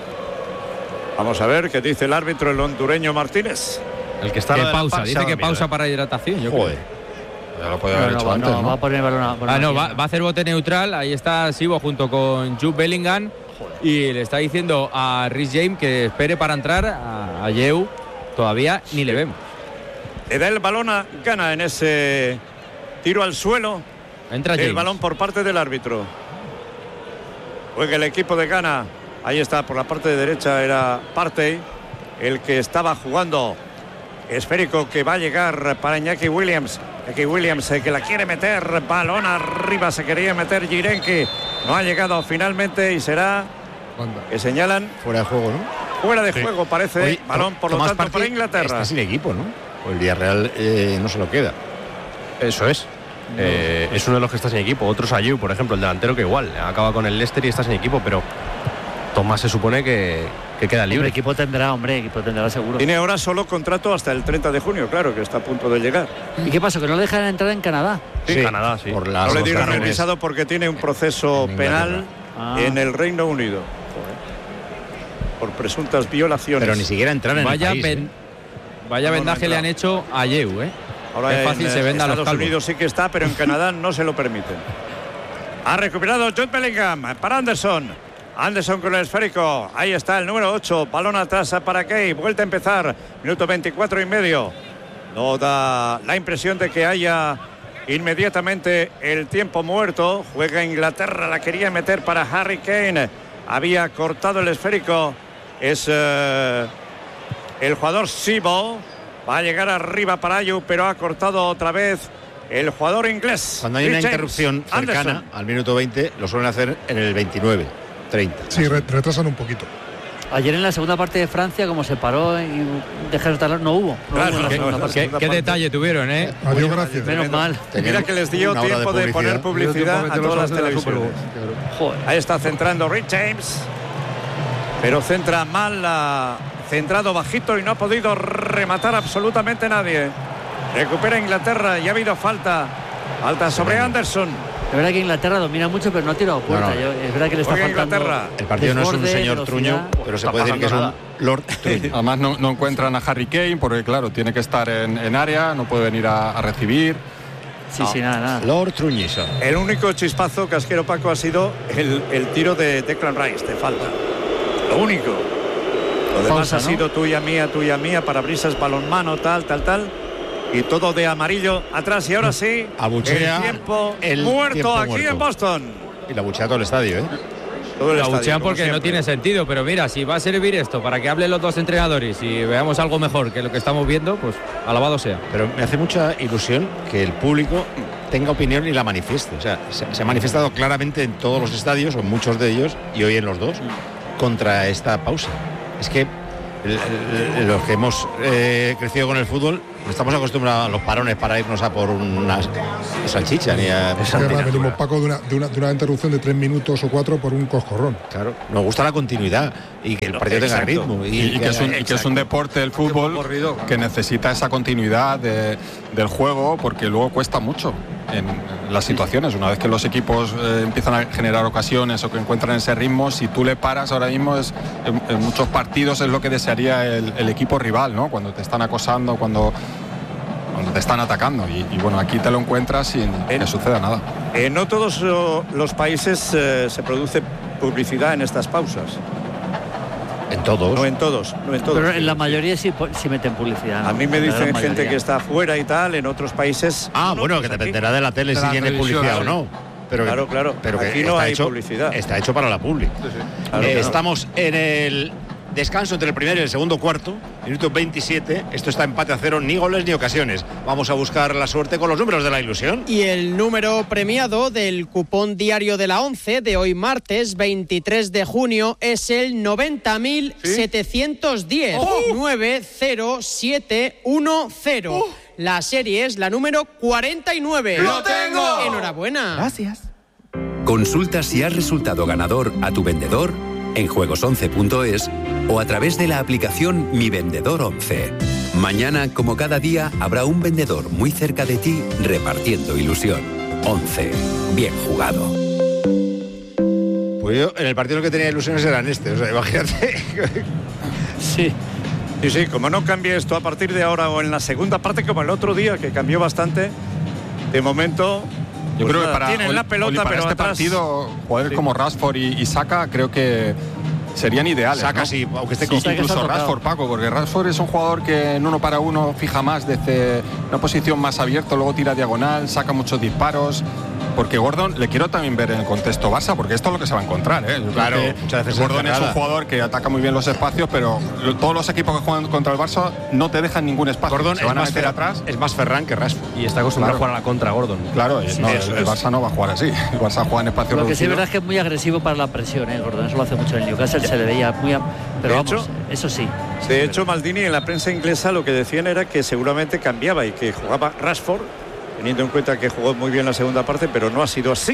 Speaker 4: Vamos a ver qué dice el árbitro, el hondureño Martínez.
Speaker 7: El que está
Speaker 5: Que
Speaker 7: lo de la
Speaker 5: pausa,
Speaker 7: farsa,
Speaker 5: dice que
Speaker 7: mira,
Speaker 5: pausa
Speaker 7: eh.
Speaker 5: para hidratación. Yo
Speaker 3: Joder.
Speaker 2: Ya lo podía
Speaker 6: No,
Speaker 2: haber
Speaker 6: no,
Speaker 2: hecho
Speaker 6: va-
Speaker 2: antes,
Speaker 6: no,
Speaker 2: ¿no?
Speaker 6: va a poner el balón a,
Speaker 5: creo. Ah, no, va, va a hacer bote neutral. Ahí está Sibo junto con Jude Bellingham. Y le está diciendo a Rhys James que espere para entrar. A Ayew todavía ni le vemos.
Speaker 4: Le da el balón a Gana en ese tiro al suelo.
Speaker 5: Entra
Speaker 4: El
Speaker 5: James.
Speaker 4: balón por parte del árbitro. Juega el equipo de Ghana. Ahí está, por la parte de derecha era Partey, el que estaba jugando. Esférico que va a llegar para Iñaki Williams. Iñaki Williams eh, que la quiere meter. Balón arriba, se quería meter Jirenki. No ha llegado finalmente y será que señalan
Speaker 3: Fuera de juego, ¿no?
Speaker 4: fuera de juego, parece.
Speaker 3: Oye,
Speaker 4: balón por lo
Speaker 3: Tomás
Speaker 4: tanto
Speaker 3: Partey
Speaker 4: para Inglaterra.
Speaker 3: Está sin equipo, ¿no? O el Villarreal eh, no se lo queda.
Speaker 7: Eso es. Eh, es uno de los que está sin equipo. Otros Ayew, por ejemplo, el delantero que igual acaba con el Leicester y está sin equipo, pero Tomás se supone que, que queda
Speaker 6: El
Speaker 7: libre.
Speaker 6: equipo tendrá, hombre, equipo tendrá seguro.
Speaker 4: Tiene ahora solo contrato hasta el treinta de junio, claro, que está a punto de llegar.
Speaker 6: ¿Y qué pasó? ¿Que no le dejan entrar en Canadá?
Speaker 7: Sí, Canadá, sí.
Speaker 3: Por las
Speaker 4: No le
Speaker 3: dos
Speaker 4: dieron el
Speaker 3: razones.
Speaker 4: visado porque tiene un proceso
Speaker 3: En Inglaterra.
Speaker 4: penal
Speaker 6: Ah.
Speaker 4: en el Reino Unido por presuntas violaciones.
Speaker 3: Pero ni siquiera entrar en
Speaker 5: Vaya,
Speaker 3: el país.
Speaker 5: ven-
Speaker 3: ¿eh?
Speaker 5: vaya
Speaker 4: No, no,
Speaker 5: vendaje
Speaker 4: no
Speaker 5: le
Speaker 4: ha
Speaker 5: han hecho a Ayew, ¿eh?
Speaker 4: Ahora
Speaker 5: Qué
Speaker 4: en
Speaker 5: fácil se
Speaker 4: eh,
Speaker 5: venda a los
Speaker 4: Estados
Speaker 5: calvos.
Speaker 4: Unidos sí que está, pero en Canadá no se lo permiten. Ha recuperado Jude Bellingham para Anderson. Anderson con el esférico. Ahí está el número ocho. Balón atrás para Kay. Vuelta a empezar. Minuto veinticuatro y medio. No da la impresión de que haya inmediatamente el tiempo muerto. Juega Inglaterra. La quería meter para Harry Kane. Había cortado el esférico. Es eh, el jugador Sibo. Va a llegar arriba para Ayew, pero ha cortado otra vez el jugador inglés.
Speaker 3: Cuando hay una
Speaker 4: Rhys James.
Speaker 3: interrupción cercana
Speaker 4: Anderson.
Speaker 3: al minuto veinte, lo suelen hacer en el veintinueve, treinta.
Speaker 8: Sí, re- retrasan un poquito.
Speaker 6: Ayer en la segunda parte de Francia, como se paró y dejaron de no hubo. No
Speaker 4: Claro,
Speaker 6: hubo en la
Speaker 4: que-
Speaker 6: segunda
Speaker 4: que-
Speaker 6: parte.
Speaker 5: Qué,
Speaker 4: segunda
Speaker 5: qué
Speaker 4: parte.
Speaker 5: detalle tuvieron, ¿eh?
Speaker 8: Adiós, gracias.
Speaker 6: Menos mal.
Speaker 4: Mira que les dio
Speaker 3: Una hora de
Speaker 4: tiempo de,
Speaker 3: publicidad.
Speaker 4: poner publicidad a todas las televisiones.
Speaker 6: Joder.
Speaker 4: Ahí está centrando Rhys James. Pero centra mal, la... centrado bajito y no ha podido rematar absolutamente nadie. Recupera Inglaterra y ha habido falta. Falta sobre Anderson.
Speaker 6: Es verdad que Inglaterra domina mucho, pero no ha tirado puerta.
Speaker 3: No, no.
Speaker 6: Yo- es verdad que le está
Speaker 4: Juega
Speaker 6: faltando.
Speaker 4: Inglaterra.
Speaker 3: El partido no es un
Speaker 6: desborde,
Speaker 3: señor
Speaker 6: velocidad.
Speaker 3: truño, pero se
Speaker 7: está
Speaker 3: puede decir que es un
Speaker 7: pasando
Speaker 3: Lord Truño.
Speaker 2: Además no, no encuentran a Harry Kane porque claro, tiene que estar en, en área, no puede venir a, a recibir.
Speaker 6: Sí, sí, nada, nada.
Speaker 3: Lord Truñiso.
Speaker 4: El único chispazo casquero Paco ha sido el, el tiro de Declan Rice de falta. Lo único. Lo demás
Speaker 6: Falsa,
Speaker 4: ha
Speaker 6: ¿no?
Speaker 4: sido tuya mía, tuya mía, parabrisas, balonmano, tal, tal, tal. Y todo de amarillo atrás. Y ahora sí,
Speaker 3: Abuchea
Speaker 4: el tiempo
Speaker 3: el
Speaker 4: muerto
Speaker 3: tiempo
Speaker 4: aquí
Speaker 3: muerto.
Speaker 4: en Boston.
Speaker 3: Y la buchea todo el estadio, ¿eh?
Speaker 4: Todo el
Speaker 5: La
Speaker 4: estadio,
Speaker 5: buchean
Speaker 4: como
Speaker 5: porque no
Speaker 4: siempre.
Speaker 5: tiene sentido, pero mira, si va a servir esto para que hablen los dos entrenadores y veamos algo mejor que lo que estamos viendo, pues alabado sea.
Speaker 3: Pero me hace mucha ilusión que el público tenga opinión y la manifieste. O sea, se, se ha manifestado claramente en todos los estadios, o en muchos de ellos, y hoy en los dos, contra esta pausa. Es que los que hemos eh, crecido con el fútbol no estamos acostumbrados a los parones para irnos a por una salchicha ni a...
Speaker 8: Venimos, Paco, de una, de, una, de una interrupción de tres minutos o cuatro por un coscorrón.
Speaker 3: Claro, nos gusta la continuidad y que el partido tenga ritmo.
Speaker 2: Y, y, y, que es un, y que es un deporte, el fútbol, que necesita esa continuidad de, del juego, porque luego cuesta mucho en las situaciones. Una vez que los equipos eh, empiezan a generar ocasiones o que encuentran ese ritmo, si tú le paras ahora mismo, es, en, en muchos partidos es lo que desearía el, el equipo rival, ¿no? Cuando te están acosando, cuando, cuando te están atacando. Y, y bueno, aquí te lo encuentras sin en, que suceda nada.
Speaker 4: Eh, no todos oh, los países eh, se produce publicidad en estas pausas.
Speaker 3: En todos.
Speaker 4: No en todos, no en todos.
Speaker 6: Pero en la mayoría sí, sí meten publicidad, ¿no?
Speaker 4: A mí me dicen gente
Speaker 6: mayoría.
Speaker 4: que está fuera y tal, en otros países.
Speaker 3: Ah,
Speaker 4: no,
Speaker 3: bueno,
Speaker 4: pues
Speaker 3: que
Speaker 4: aquí,
Speaker 3: dependerá de la tele
Speaker 4: de
Speaker 3: si
Speaker 4: la
Speaker 3: tiene publicidad o no. Pero
Speaker 4: claro, claro.
Speaker 3: Pero
Speaker 4: aquí
Speaker 3: que
Speaker 4: no
Speaker 3: está
Speaker 4: hay
Speaker 3: hecho,
Speaker 4: publicidad.
Speaker 3: Está hecho para la publi.
Speaker 4: Sí, sí. Claro,
Speaker 3: eh,
Speaker 4: claro.
Speaker 3: Estamos en el descanso entre el primer y el segundo cuarto, minuto veintisiete. Esto está empate a cero, ni goles ni ocasiones. Vamos a buscar la suerte con los números de la ilusión.
Speaker 12: Y el número premiado del cupón diario de la once de hoy martes veintitrés de junio es el noventa mil setecientos diez. ¡Oh! nueve cero siete uno cero. ¡Oh! La serie es la número cuarenta y nueve.
Speaker 13: ¡Lo tengo!
Speaker 12: Enhorabuena.
Speaker 13: Gracias. Consulta si has resultado ganador a tu vendedor en juegos once punto es o a través de la aplicación Mi Vendedor once. Mañana, como cada día, habrá un vendedor muy cerca de ti repartiendo ilusión. once. Bien jugado.
Speaker 3: Pues yo, en el partido que tenía ilusiones era en este, o sea, imagínate.
Speaker 4: Sí. Sí, sí, como no cambie esto a partir de ahora o en la segunda parte, como el otro día, que cambió bastante, de momento...
Speaker 2: Yo
Speaker 4: pues
Speaker 2: creo
Speaker 4: nada,
Speaker 2: que para,
Speaker 4: tienen
Speaker 2: Oli,
Speaker 4: la pelota,
Speaker 2: Oli, para
Speaker 4: pero
Speaker 2: este
Speaker 4: atrás...
Speaker 2: partido, jugadores sí. como Rashford y, y Saka, creo que serían ideales.
Speaker 3: Saka
Speaker 2: ¿no?
Speaker 3: sí, aunque esté
Speaker 2: sí,
Speaker 3: con
Speaker 2: incluso Rashford, Paco, porque Rashford es un jugador que en uno para uno fija más desde una posición más abierta, luego tira diagonal, saca muchos disparos. Porque Gordon, le quiero también ver en el contexto Barça, porque esto es lo que se va a encontrar, ¿eh?
Speaker 3: Claro, muchas veces
Speaker 2: Gordon es un jugador que ataca muy bien los espacios, pero todos los equipos que juegan contra el Barça no te dejan ningún espacio.
Speaker 3: Gordon
Speaker 2: se van
Speaker 3: es
Speaker 2: a
Speaker 3: más
Speaker 2: meter
Speaker 3: Fer,
Speaker 2: atrás.
Speaker 3: Es más Ferran que Rashford.
Speaker 7: Y está acostumbrado
Speaker 2: claro.
Speaker 7: a jugar a la contra, Gordon.
Speaker 2: Claro,
Speaker 7: sí,
Speaker 2: no, el,
Speaker 7: es.
Speaker 2: el Barça no va a jugar así. El Barça juega en espacio
Speaker 6: Lo que sí es
Speaker 2: reducido.
Speaker 6: verdad es que es muy agresivo para la presión, ¿eh? Gordon, eso lo hace mucho en el Newcastle, se le veía muy... A... Pero
Speaker 4: de
Speaker 6: vamos,
Speaker 4: hecho,
Speaker 6: eso sí.
Speaker 4: De hecho, Maldini en la prensa inglesa lo que decían era que seguramente cambiaba y que jugaba Rashford, teniendo en cuenta que jugó muy bien la segunda parte, pero no ha sido así.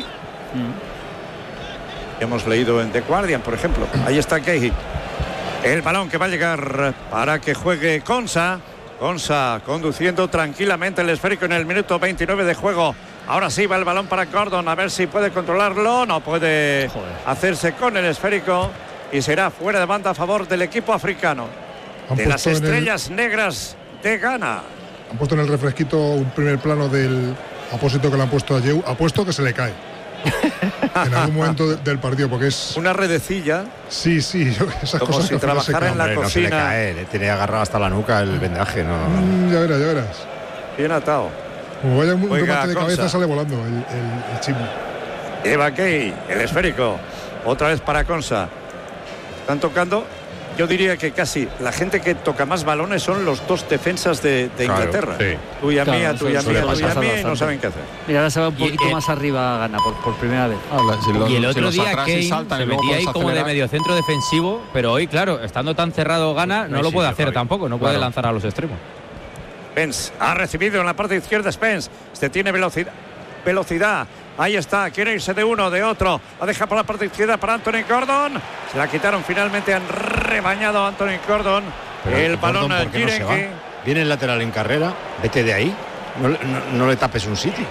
Speaker 4: Mm. Hemos leído en The Guardian, por ejemplo. Ahí está Cahill. El balón que va a llegar para que juegue Konsa. Konsa conduciendo tranquilamente el esférico en el minuto veintinueve de juego. Ahora sí va el balón para Gordon, a ver si puede controlarlo. No puede Joder. hacerse con el esférico y será fuera de banda a favor del equipo africano. De las estrellas el... negras de Ghana.
Speaker 8: Han puesto en el refresquito un primer plano del apósito que le han puesto a Yeu. Apuesto que se le cae en algún momento de, del partido, porque es
Speaker 4: una redecilla.
Speaker 8: Sí, sí, esas
Speaker 4: como
Speaker 8: cosas
Speaker 4: si trabajara en la
Speaker 3: hombre,
Speaker 4: cocina.
Speaker 3: No se le cae, le tiene agarrado hasta la nuca el vendaje, no.
Speaker 8: Mm, ya verás, ya verás.
Speaker 4: Bien atado.
Speaker 8: Como vaya un
Speaker 4: Juega
Speaker 8: remate de
Speaker 4: Konsa.
Speaker 8: cabeza, sale volando el, el, el chimo.
Speaker 4: Eva Key, el esférico. Otra vez para Konsa. Están tocando. Yo diría que casi la gente que toca más balones son los dos defensas de, de
Speaker 3: claro,
Speaker 4: Inglaterra.
Speaker 3: Sí.
Speaker 4: Tuya
Speaker 6: claro,
Speaker 4: mía, tuya mía, tuya mía, y no saben qué hacer.
Speaker 6: Mira, ahora se va un poquito
Speaker 5: y,
Speaker 6: más eh, arriba Ghana por, por primera vez.
Speaker 2: Ah, la, si los,
Speaker 5: y el otro
Speaker 2: si
Speaker 5: día Kane
Speaker 2: saltan,
Speaker 5: se metía ahí como de mediocentro defensivo, pero hoy, claro, estando tan cerrado Ghana, no, no lo puede hacer Javi. tampoco, no puede claro. lanzar a los extremos.
Speaker 4: Spence ha recibido en la parte izquierda Spence. Este tiene velocidad. Velocidad. Ahí está, quiere irse de uno, de otro. La deja por la parte izquierda para Anthony Gordon. Se la quitaron finalmente, han rebañado a Anthony Gordon.
Speaker 3: Pero
Speaker 4: el balón
Speaker 3: Gordon, ¿por qué no se va? Viene el lateral en carrera, vete de ahí. No, no, no le tapes un sitio.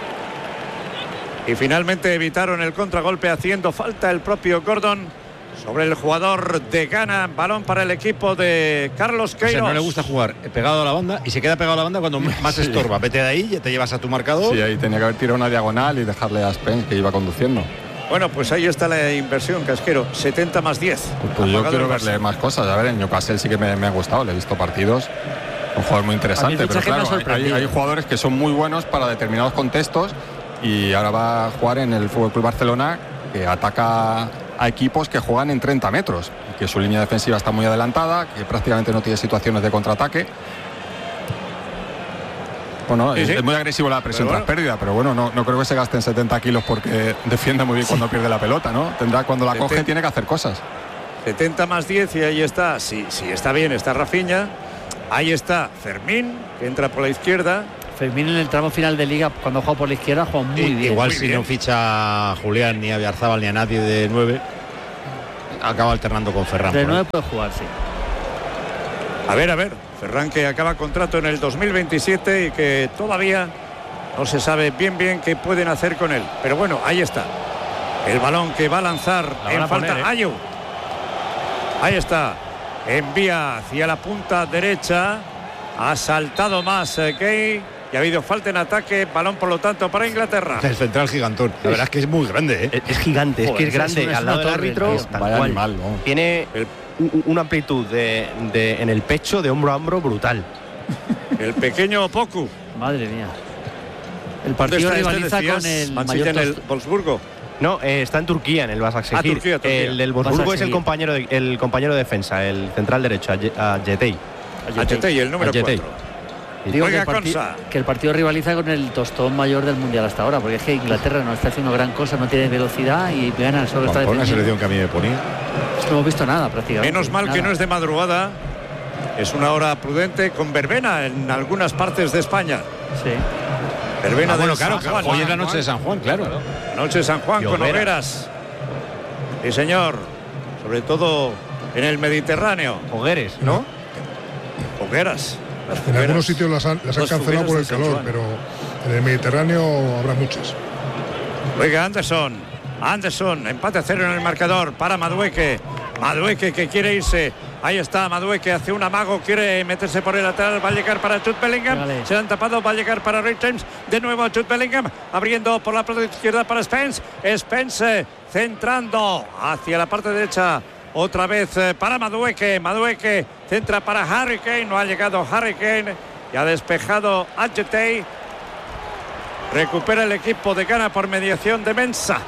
Speaker 4: Y finalmente evitaron el contragolpe haciendo falta el propio Gordon sobre el jugador de Ghana. Balón para el equipo de Carlos Queiroz.
Speaker 3: O sea, no le gusta jugar pegado a la banda y se queda pegado a la banda cuando más sí. estorba. Vete de ahí, ya te llevas a tu marcador.
Speaker 2: Sí, ahí tenía que haber tirado una diagonal y dejarle a Spence, que iba conduciendo.
Speaker 4: Bueno, pues ahí está la inversión, Casquero. setenta más diez.
Speaker 2: Pues, pues yo quiero verle más cosas. A ver, en Newcastle sí que me, me ha gustado. Le he visto partidos. Un jugador muy interesante. Pero claro, hay, hay jugadores que son muy buenos para determinados contextos. Y ahora va a jugar en el F C Barcelona, que ataca a equipos que juegan en treinta metros, y que su línea defensiva está muy adelantada, que prácticamente no tiene situaciones de contraataque. Bueno,
Speaker 4: Sí,
Speaker 2: es,
Speaker 4: sí.
Speaker 2: es muy agresivo la presión
Speaker 4: Pero
Speaker 2: tras pérdida, pero bueno, no, no creo que se gasten setenta kilos porque defiende muy bien cuando pierde la pelota, ¿no? Tendrá, cuando la coge,
Speaker 4: setenta
Speaker 2: tiene que hacer cosas.
Speaker 4: setenta más diez y ahí está. Sí, sí, está bien, está Rafinha. Ahí está Fermín, que entra por la izquierda.
Speaker 6: Fermín en el tramo final de Liga, cuando ha jugado por la izquierda, ha jugado muy
Speaker 3: I-
Speaker 6: bien.
Speaker 3: Igual
Speaker 4: muy
Speaker 3: si
Speaker 4: bien.
Speaker 3: no ficha a Julián ni a Villarzábal ni a nadie de nueve, acaba alternando con Ferran.
Speaker 6: De
Speaker 3: por ahí.
Speaker 6: nueve puede jugar, sí.
Speaker 4: A ver, a ver. Ferran, que acaba contrato en el dos mil veintisiete y que todavía no se sabe bien bien qué pueden hacer con él. Pero bueno, ahí está. El balón que va a lanzar
Speaker 7: La van
Speaker 4: en
Speaker 7: a
Speaker 4: falta.
Speaker 7: poner, ¿eh?
Speaker 4: Ayew. Ahí está. Envía hacia la punta derecha. Ha saltado más eh, Gay. Y ha habido falta en ataque. Balón, por lo tanto, para Inglaterra.
Speaker 3: El central gigantón. La verdad es que es muy grande, ¿eh?
Speaker 7: Es, es gigante, es que
Speaker 6: Joder,
Speaker 7: es grande.
Speaker 6: es una-
Speaker 7: Al lado
Speaker 6: es
Speaker 7: del
Speaker 6: una torre,
Speaker 7: árbitro,
Speaker 6: tío.
Speaker 7: tal
Speaker 2: Vaya
Speaker 7: cual.
Speaker 2: animal, ¿no?
Speaker 7: Tiene
Speaker 4: El-
Speaker 7: u- una amplitud de, de- en el pecho de hombro a hombro brutal.
Speaker 4: El pequeño Poku.
Speaker 6: Madre mía. El
Speaker 4: ¿Dónde
Speaker 6: partido
Speaker 4: está este,
Speaker 6: rivaliza
Speaker 4: decías?
Speaker 6: con el
Speaker 4: Mansilla
Speaker 6: mayor
Speaker 4: en el
Speaker 6: tost-
Speaker 4: Wolfsburgo.
Speaker 7: No, eh, está en Turquía, en el Başakşehir.
Speaker 4: Ah, Turquía, Turquía.
Speaker 7: El del Wolfsburgo es el
Speaker 6: Başakşehir.
Speaker 7: compañero de, el compañero de defensa, el central derecho, a Jetey.
Speaker 4: H T y el número
Speaker 7: Ayetey.
Speaker 4: cuatro.
Speaker 6: Digo que
Speaker 4: Juega
Speaker 6: el, parti-
Speaker 4: Consa.
Speaker 6: que el partido rivaliza con el tostón mayor del mundial hasta ahora, porque es que Inglaterra no está haciendo gran cosa, no tiene velocidad y gana, solo está
Speaker 3: Con una
Speaker 6: defendiendo.
Speaker 3: selección que a mí me ponía.
Speaker 6: No hemos visto nada prácticamente.
Speaker 4: Menos mal que
Speaker 6: nada.
Speaker 4: no es de madrugada. Es una hora prudente con verbena en algunas partes de España.
Speaker 6: Sí.
Speaker 4: Verbena
Speaker 3: Ah, bueno,
Speaker 4: de
Speaker 3: claro,
Speaker 4: San Juan.
Speaker 3: hoy es la noche de San Juan, claro.
Speaker 4: Noche de San Juan
Speaker 7: Y
Speaker 4: con
Speaker 7: hogueras.
Speaker 4: hogueras. Sí, señor. Sobre todo en el Mediterráneo.
Speaker 7: Hogueres, ¿no?
Speaker 4: Hogueras. Las
Speaker 8: En
Speaker 4: fogueras.
Speaker 8: algunos sitios las han, las han
Speaker 4: Las
Speaker 8: cancelado por el
Speaker 4: fogueras de San
Speaker 8: calor,
Speaker 4: Juan.
Speaker 8: pero en el Mediterráneo habrá muchas.
Speaker 4: Oiga, Anderson. Anderson, empate a cero en el marcador para Madueque. Madueque que quiere irse. Ahí está Madueque, hace un amago, quiere meterse por el lateral, va a llegar para Jude Bellingham.
Speaker 6: Vale.
Speaker 4: Se han tapado, va a llegar para Rick James. De nuevo Jude Bellingham, abriendo por la parte izquierda para Spence. Spence centrando hacia la parte derecha. Otra vez eh, para Madueque. Madueque centra para Harry Kane. No ha llegado Harry Kane. Y ha despejado Adjetey. Recupera el equipo de Ghana por mediación de Mensah.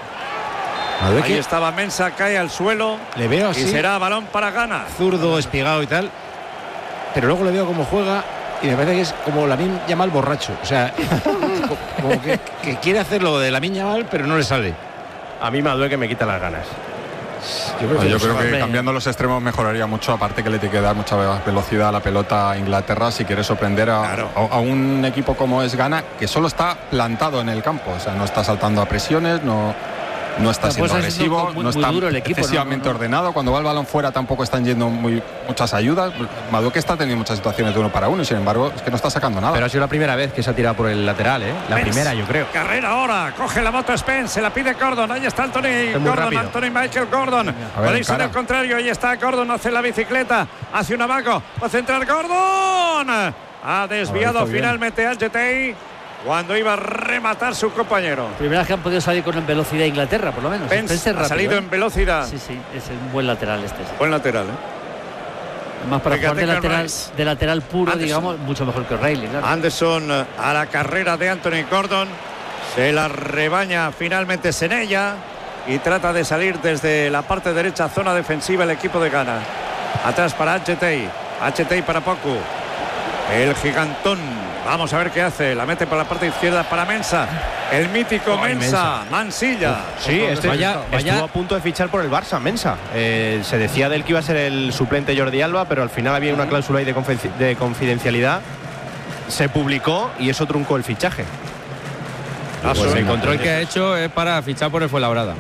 Speaker 4: Ahí estaba Mensah, cae al suelo.
Speaker 3: Le veo
Speaker 4: Y
Speaker 3: así,
Speaker 4: será balón para Ghana.
Speaker 3: zurdo, espigado y tal. Pero luego le veo cómo juega y me parece que es como Lamine Yamal borracho. O sea, como que, que quiere hacer lo de Lamine Yamal, pero no le sale.
Speaker 7: A mí Madueque me quita las ganas.
Speaker 3: Yo creo
Speaker 2: Yo
Speaker 3: que,
Speaker 2: creo que
Speaker 6: hombre.
Speaker 2: cambiando los extremos mejoraría mucho, aparte que le tiene que dar mucha velocidad a la pelota a Inglaterra si quiere sorprender a,
Speaker 4: Claro.
Speaker 2: a- a un equipo como es Ghana, que solo está plantado en el campo, o sea, no está saltando a presiones, no, no está
Speaker 6: Tampoco
Speaker 2: siendo
Speaker 6: está siendo
Speaker 2: agresivo,
Speaker 6: muy-
Speaker 2: no
Speaker 6: muy
Speaker 2: está
Speaker 6: duro el equipo, ¿no?
Speaker 2: excesivamente
Speaker 6: No, no.
Speaker 2: ordenado. Cuando va el balón fuera tampoco están yendo muy, muchas ayudas. Madueque está teniendo muchas situaciones de uno para uno y sin embargo es que no está sacando nada.
Speaker 7: Pero ha sido la primera vez que se ha tirado por el lateral, ¿eh? La
Speaker 4: Spence.
Speaker 7: primera, yo creo.
Speaker 4: Carrera ahora, coge la moto Spence, se la pide Gordon, ahí está Anthony
Speaker 7: muy
Speaker 4: Gordon,
Speaker 7: rápido.
Speaker 4: Anthony Michael Gordon.
Speaker 2: A ver,
Speaker 4: Podéis ser
Speaker 2: encara.
Speaker 4: al contrario, ahí está Gordon, hace la bicicleta, hace un amago, va a centrar Gordon. Ha desviado
Speaker 2: hizo bien.
Speaker 4: finalmente Adjetey cuando iba a rematar su compañero.
Speaker 6: Primera vez que han podido salir con velocidad a Inglaterra, por lo menos.
Speaker 4: Spence
Speaker 6: Spence es
Speaker 4: ha
Speaker 6: rápido,
Speaker 4: salido
Speaker 6: ¿eh?
Speaker 4: en velocidad.
Speaker 6: Sí, sí, es un buen lateral este. Sí.
Speaker 4: Buen lateral, ¿eh?
Speaker 6: Además, para
Speaker 4: Venga,
Speaker 6: jugar de
Speaker 4: Declan
Speaker 6: lateral,
Speaker 4: Rice.
Speaker 6: de lateral puro,
Speaker 4: Anderson.
Speaker 6: digamos, mucho mejor que O'Reilly, claro.
Speaker 4: Anderson eh, a la carrera de Anthony Gordon. Se la rebaña finalmente Senella y trata de salir desde la parte derecha, zona defensiva, el equipo de Ghana. Atrás para Adjetey. Adjetey para Poku. El gigantón. Vamos a ver qué hace. La mete por la parte izquierda para Mensah. El mítico
Speaker 7: Ay,
Speaker 4: Mensah.
Speaker 7: Mensah.
Speaker 4: Mansilla.
Speaker 7: Sí, este
Speaker 5: Vaya- vaya-
Speaker 7: estuvo a punto de fichar por el Barça, Mensah. Eh, se decía de él que iba a ser el suplente Jordi Alba, pero al final había una cláusula ahí de, confi- de confidencialidad. Se publicó y eso truncó el fichaje.
Speaker 4: Ah,
Speaker 5: Pues
Speaker 4: sí.
Speaker 5: el control que ha hecho es para fichar por el Fuenlabrada.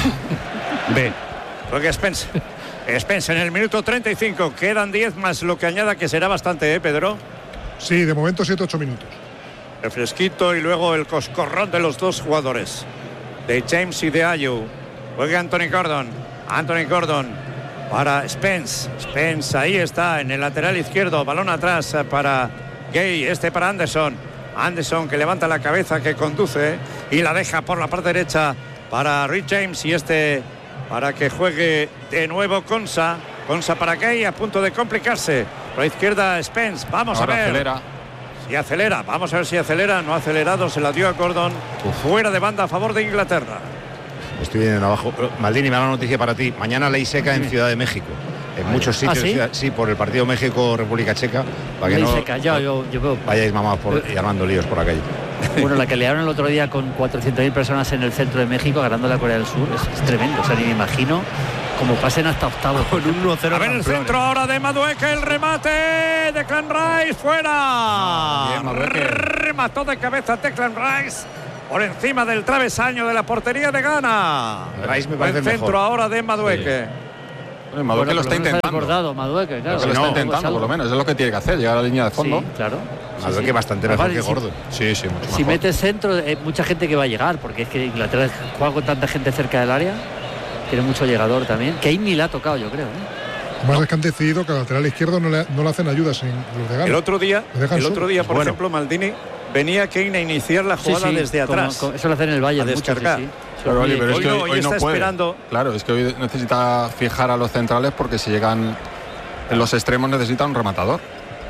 Speaker 7: Ve.
Speaker 4: Juega Spence. Spence en el minuto treinta y cinco. Quedan diez más lo que añada, que será bastante, ¿eh, Pedro?
Speaker 8: Sí, de momento siete ocho minutos.
Speaker 4: Refresquito y luego el coscorrón de los dos jugadores, de James y de Ayew. Juega Anthony Gordon. Anthony Gordon para Spence. Spence ahí está en el lateral izquierdo. Balón atrás para Gay. Este para Anderson. Anderson que levanta la cabeza, que conduce y la deja por la parte derecha para Rick James. Y este para que juegue de nuevo Consa. Consa para Gay, a punto de complicarse. Por la izquierda Spence. Vamos
Speaker 2: Ahora
Speaker 4: a ver.
Speaker 2: acelera.
Speaker 4: Y acelera, vamos a ver si acelera. No ha acelerado, se la dio a Gordon. Fuera de banda a favor de Inglaterra.
Speaker 3: Estoy viendo abajo. Maldini, mala noticia para ti. Mañana ley seca en Ciudad de México. en muchos sitios.
Speaker 6: ¿Ah, sí?
Speaker 3: sí, por el partido México-República Checa, para que
Speaker 6: Ley
Speaker 3: no,
Speaker 6: seca, yo, yo, yo veo-
Speaker 3: vayáis mamados por, y armando líos por la calle.
Speaker 6: Bueno, la que liaron el otro día con cuatrocientas mil personas en el centro de México ganando la Corea del Sur es, es tremendo. O sea, ni me imagino cómo pasen hasta octavos. Con un uno cero.
Speaker 4: A ver el centro ahora de Madueque, el remate de Declan Rice, fuera.
Speaker 3: Bien, Madueque.
Speaker 4: Remató de cabeza Declan Rice por encima del travesaño de la portería de Ghana.
Speaker 3: Rice me
Speaker 4: Buen
Speaker 3: parece el
Speaker 4: centro
Speaker 3: mejor.
Speaker 4: ahora de Madueque.
Speaker 2: Bueno, Madueque lo está intentando.
Speaker 6: Recordado, Madueque, claro.
Speaker 2: Lo está
Speaker 6: No,
Speaker 2: intentando,
Speaker 6: es
Speaker 2: por lo menos. Es lo que tiene que hacer, llegar a la línea de fondo.
Speaker 6: Sí, claro.
Speaker 3: Madueque
Speaker 6: Sí, sí.
Speaker 3: bastante mejor
Speaker 6: Aparte,
Speaker 3: que
Speaker 6: si-
Speaker 3: Gordo.
Speaker 2: Sí, sí, mucho
Speaker 6: Si
Speaker 2: mejor.
Speaker 6: metes centro, hay mucha gente que va a llegar, porque es que Inglaterra juega con tanta gente cerca del área, tiene mucho llegador también. Kane ni la ha tocado, yo creo. ¿eh?
Speaker 8: Más es que han decidido que al lateral izquierdo no le, no le hacen ayudas en los de Ghana.
Speaker 4: El otro día,
Speaker 8: Le dejan
Speaker 4: el
Speaker 8: solo.
Speaker 4: otro día, por
Speaker 7: Bueno.
Speaker 4: ejemplo, Maldini venía Kane a iniciar la
Speaker 6: Sí,
Speaker 4: jugada
Speaker 6: sí,
Speaker 4: desde
Speaker 6: como-
Speaker 4: atrás.
Speaker 6: como- eso lo hacen en el Bayern,
Speaker 4: a
Speaker 6: mucho, sí,
Speaker 4: descargar.
Speaker 6: sí.
Speaker 2: Claro, Oli, pero es
Speaker 4: Hoy
Speaker 2: que
Speaker 4: no,
Speaker 2: hoy,
Speaker 4: hoy
Speaker 2: hoy no
Speaker 4: está
Speaker 2: puede.
Speaker 4: esperando.
Speaker 2: Claro, es que hoy necesita fijar a los centrales porque si llegan en los extremos necesita un rematador.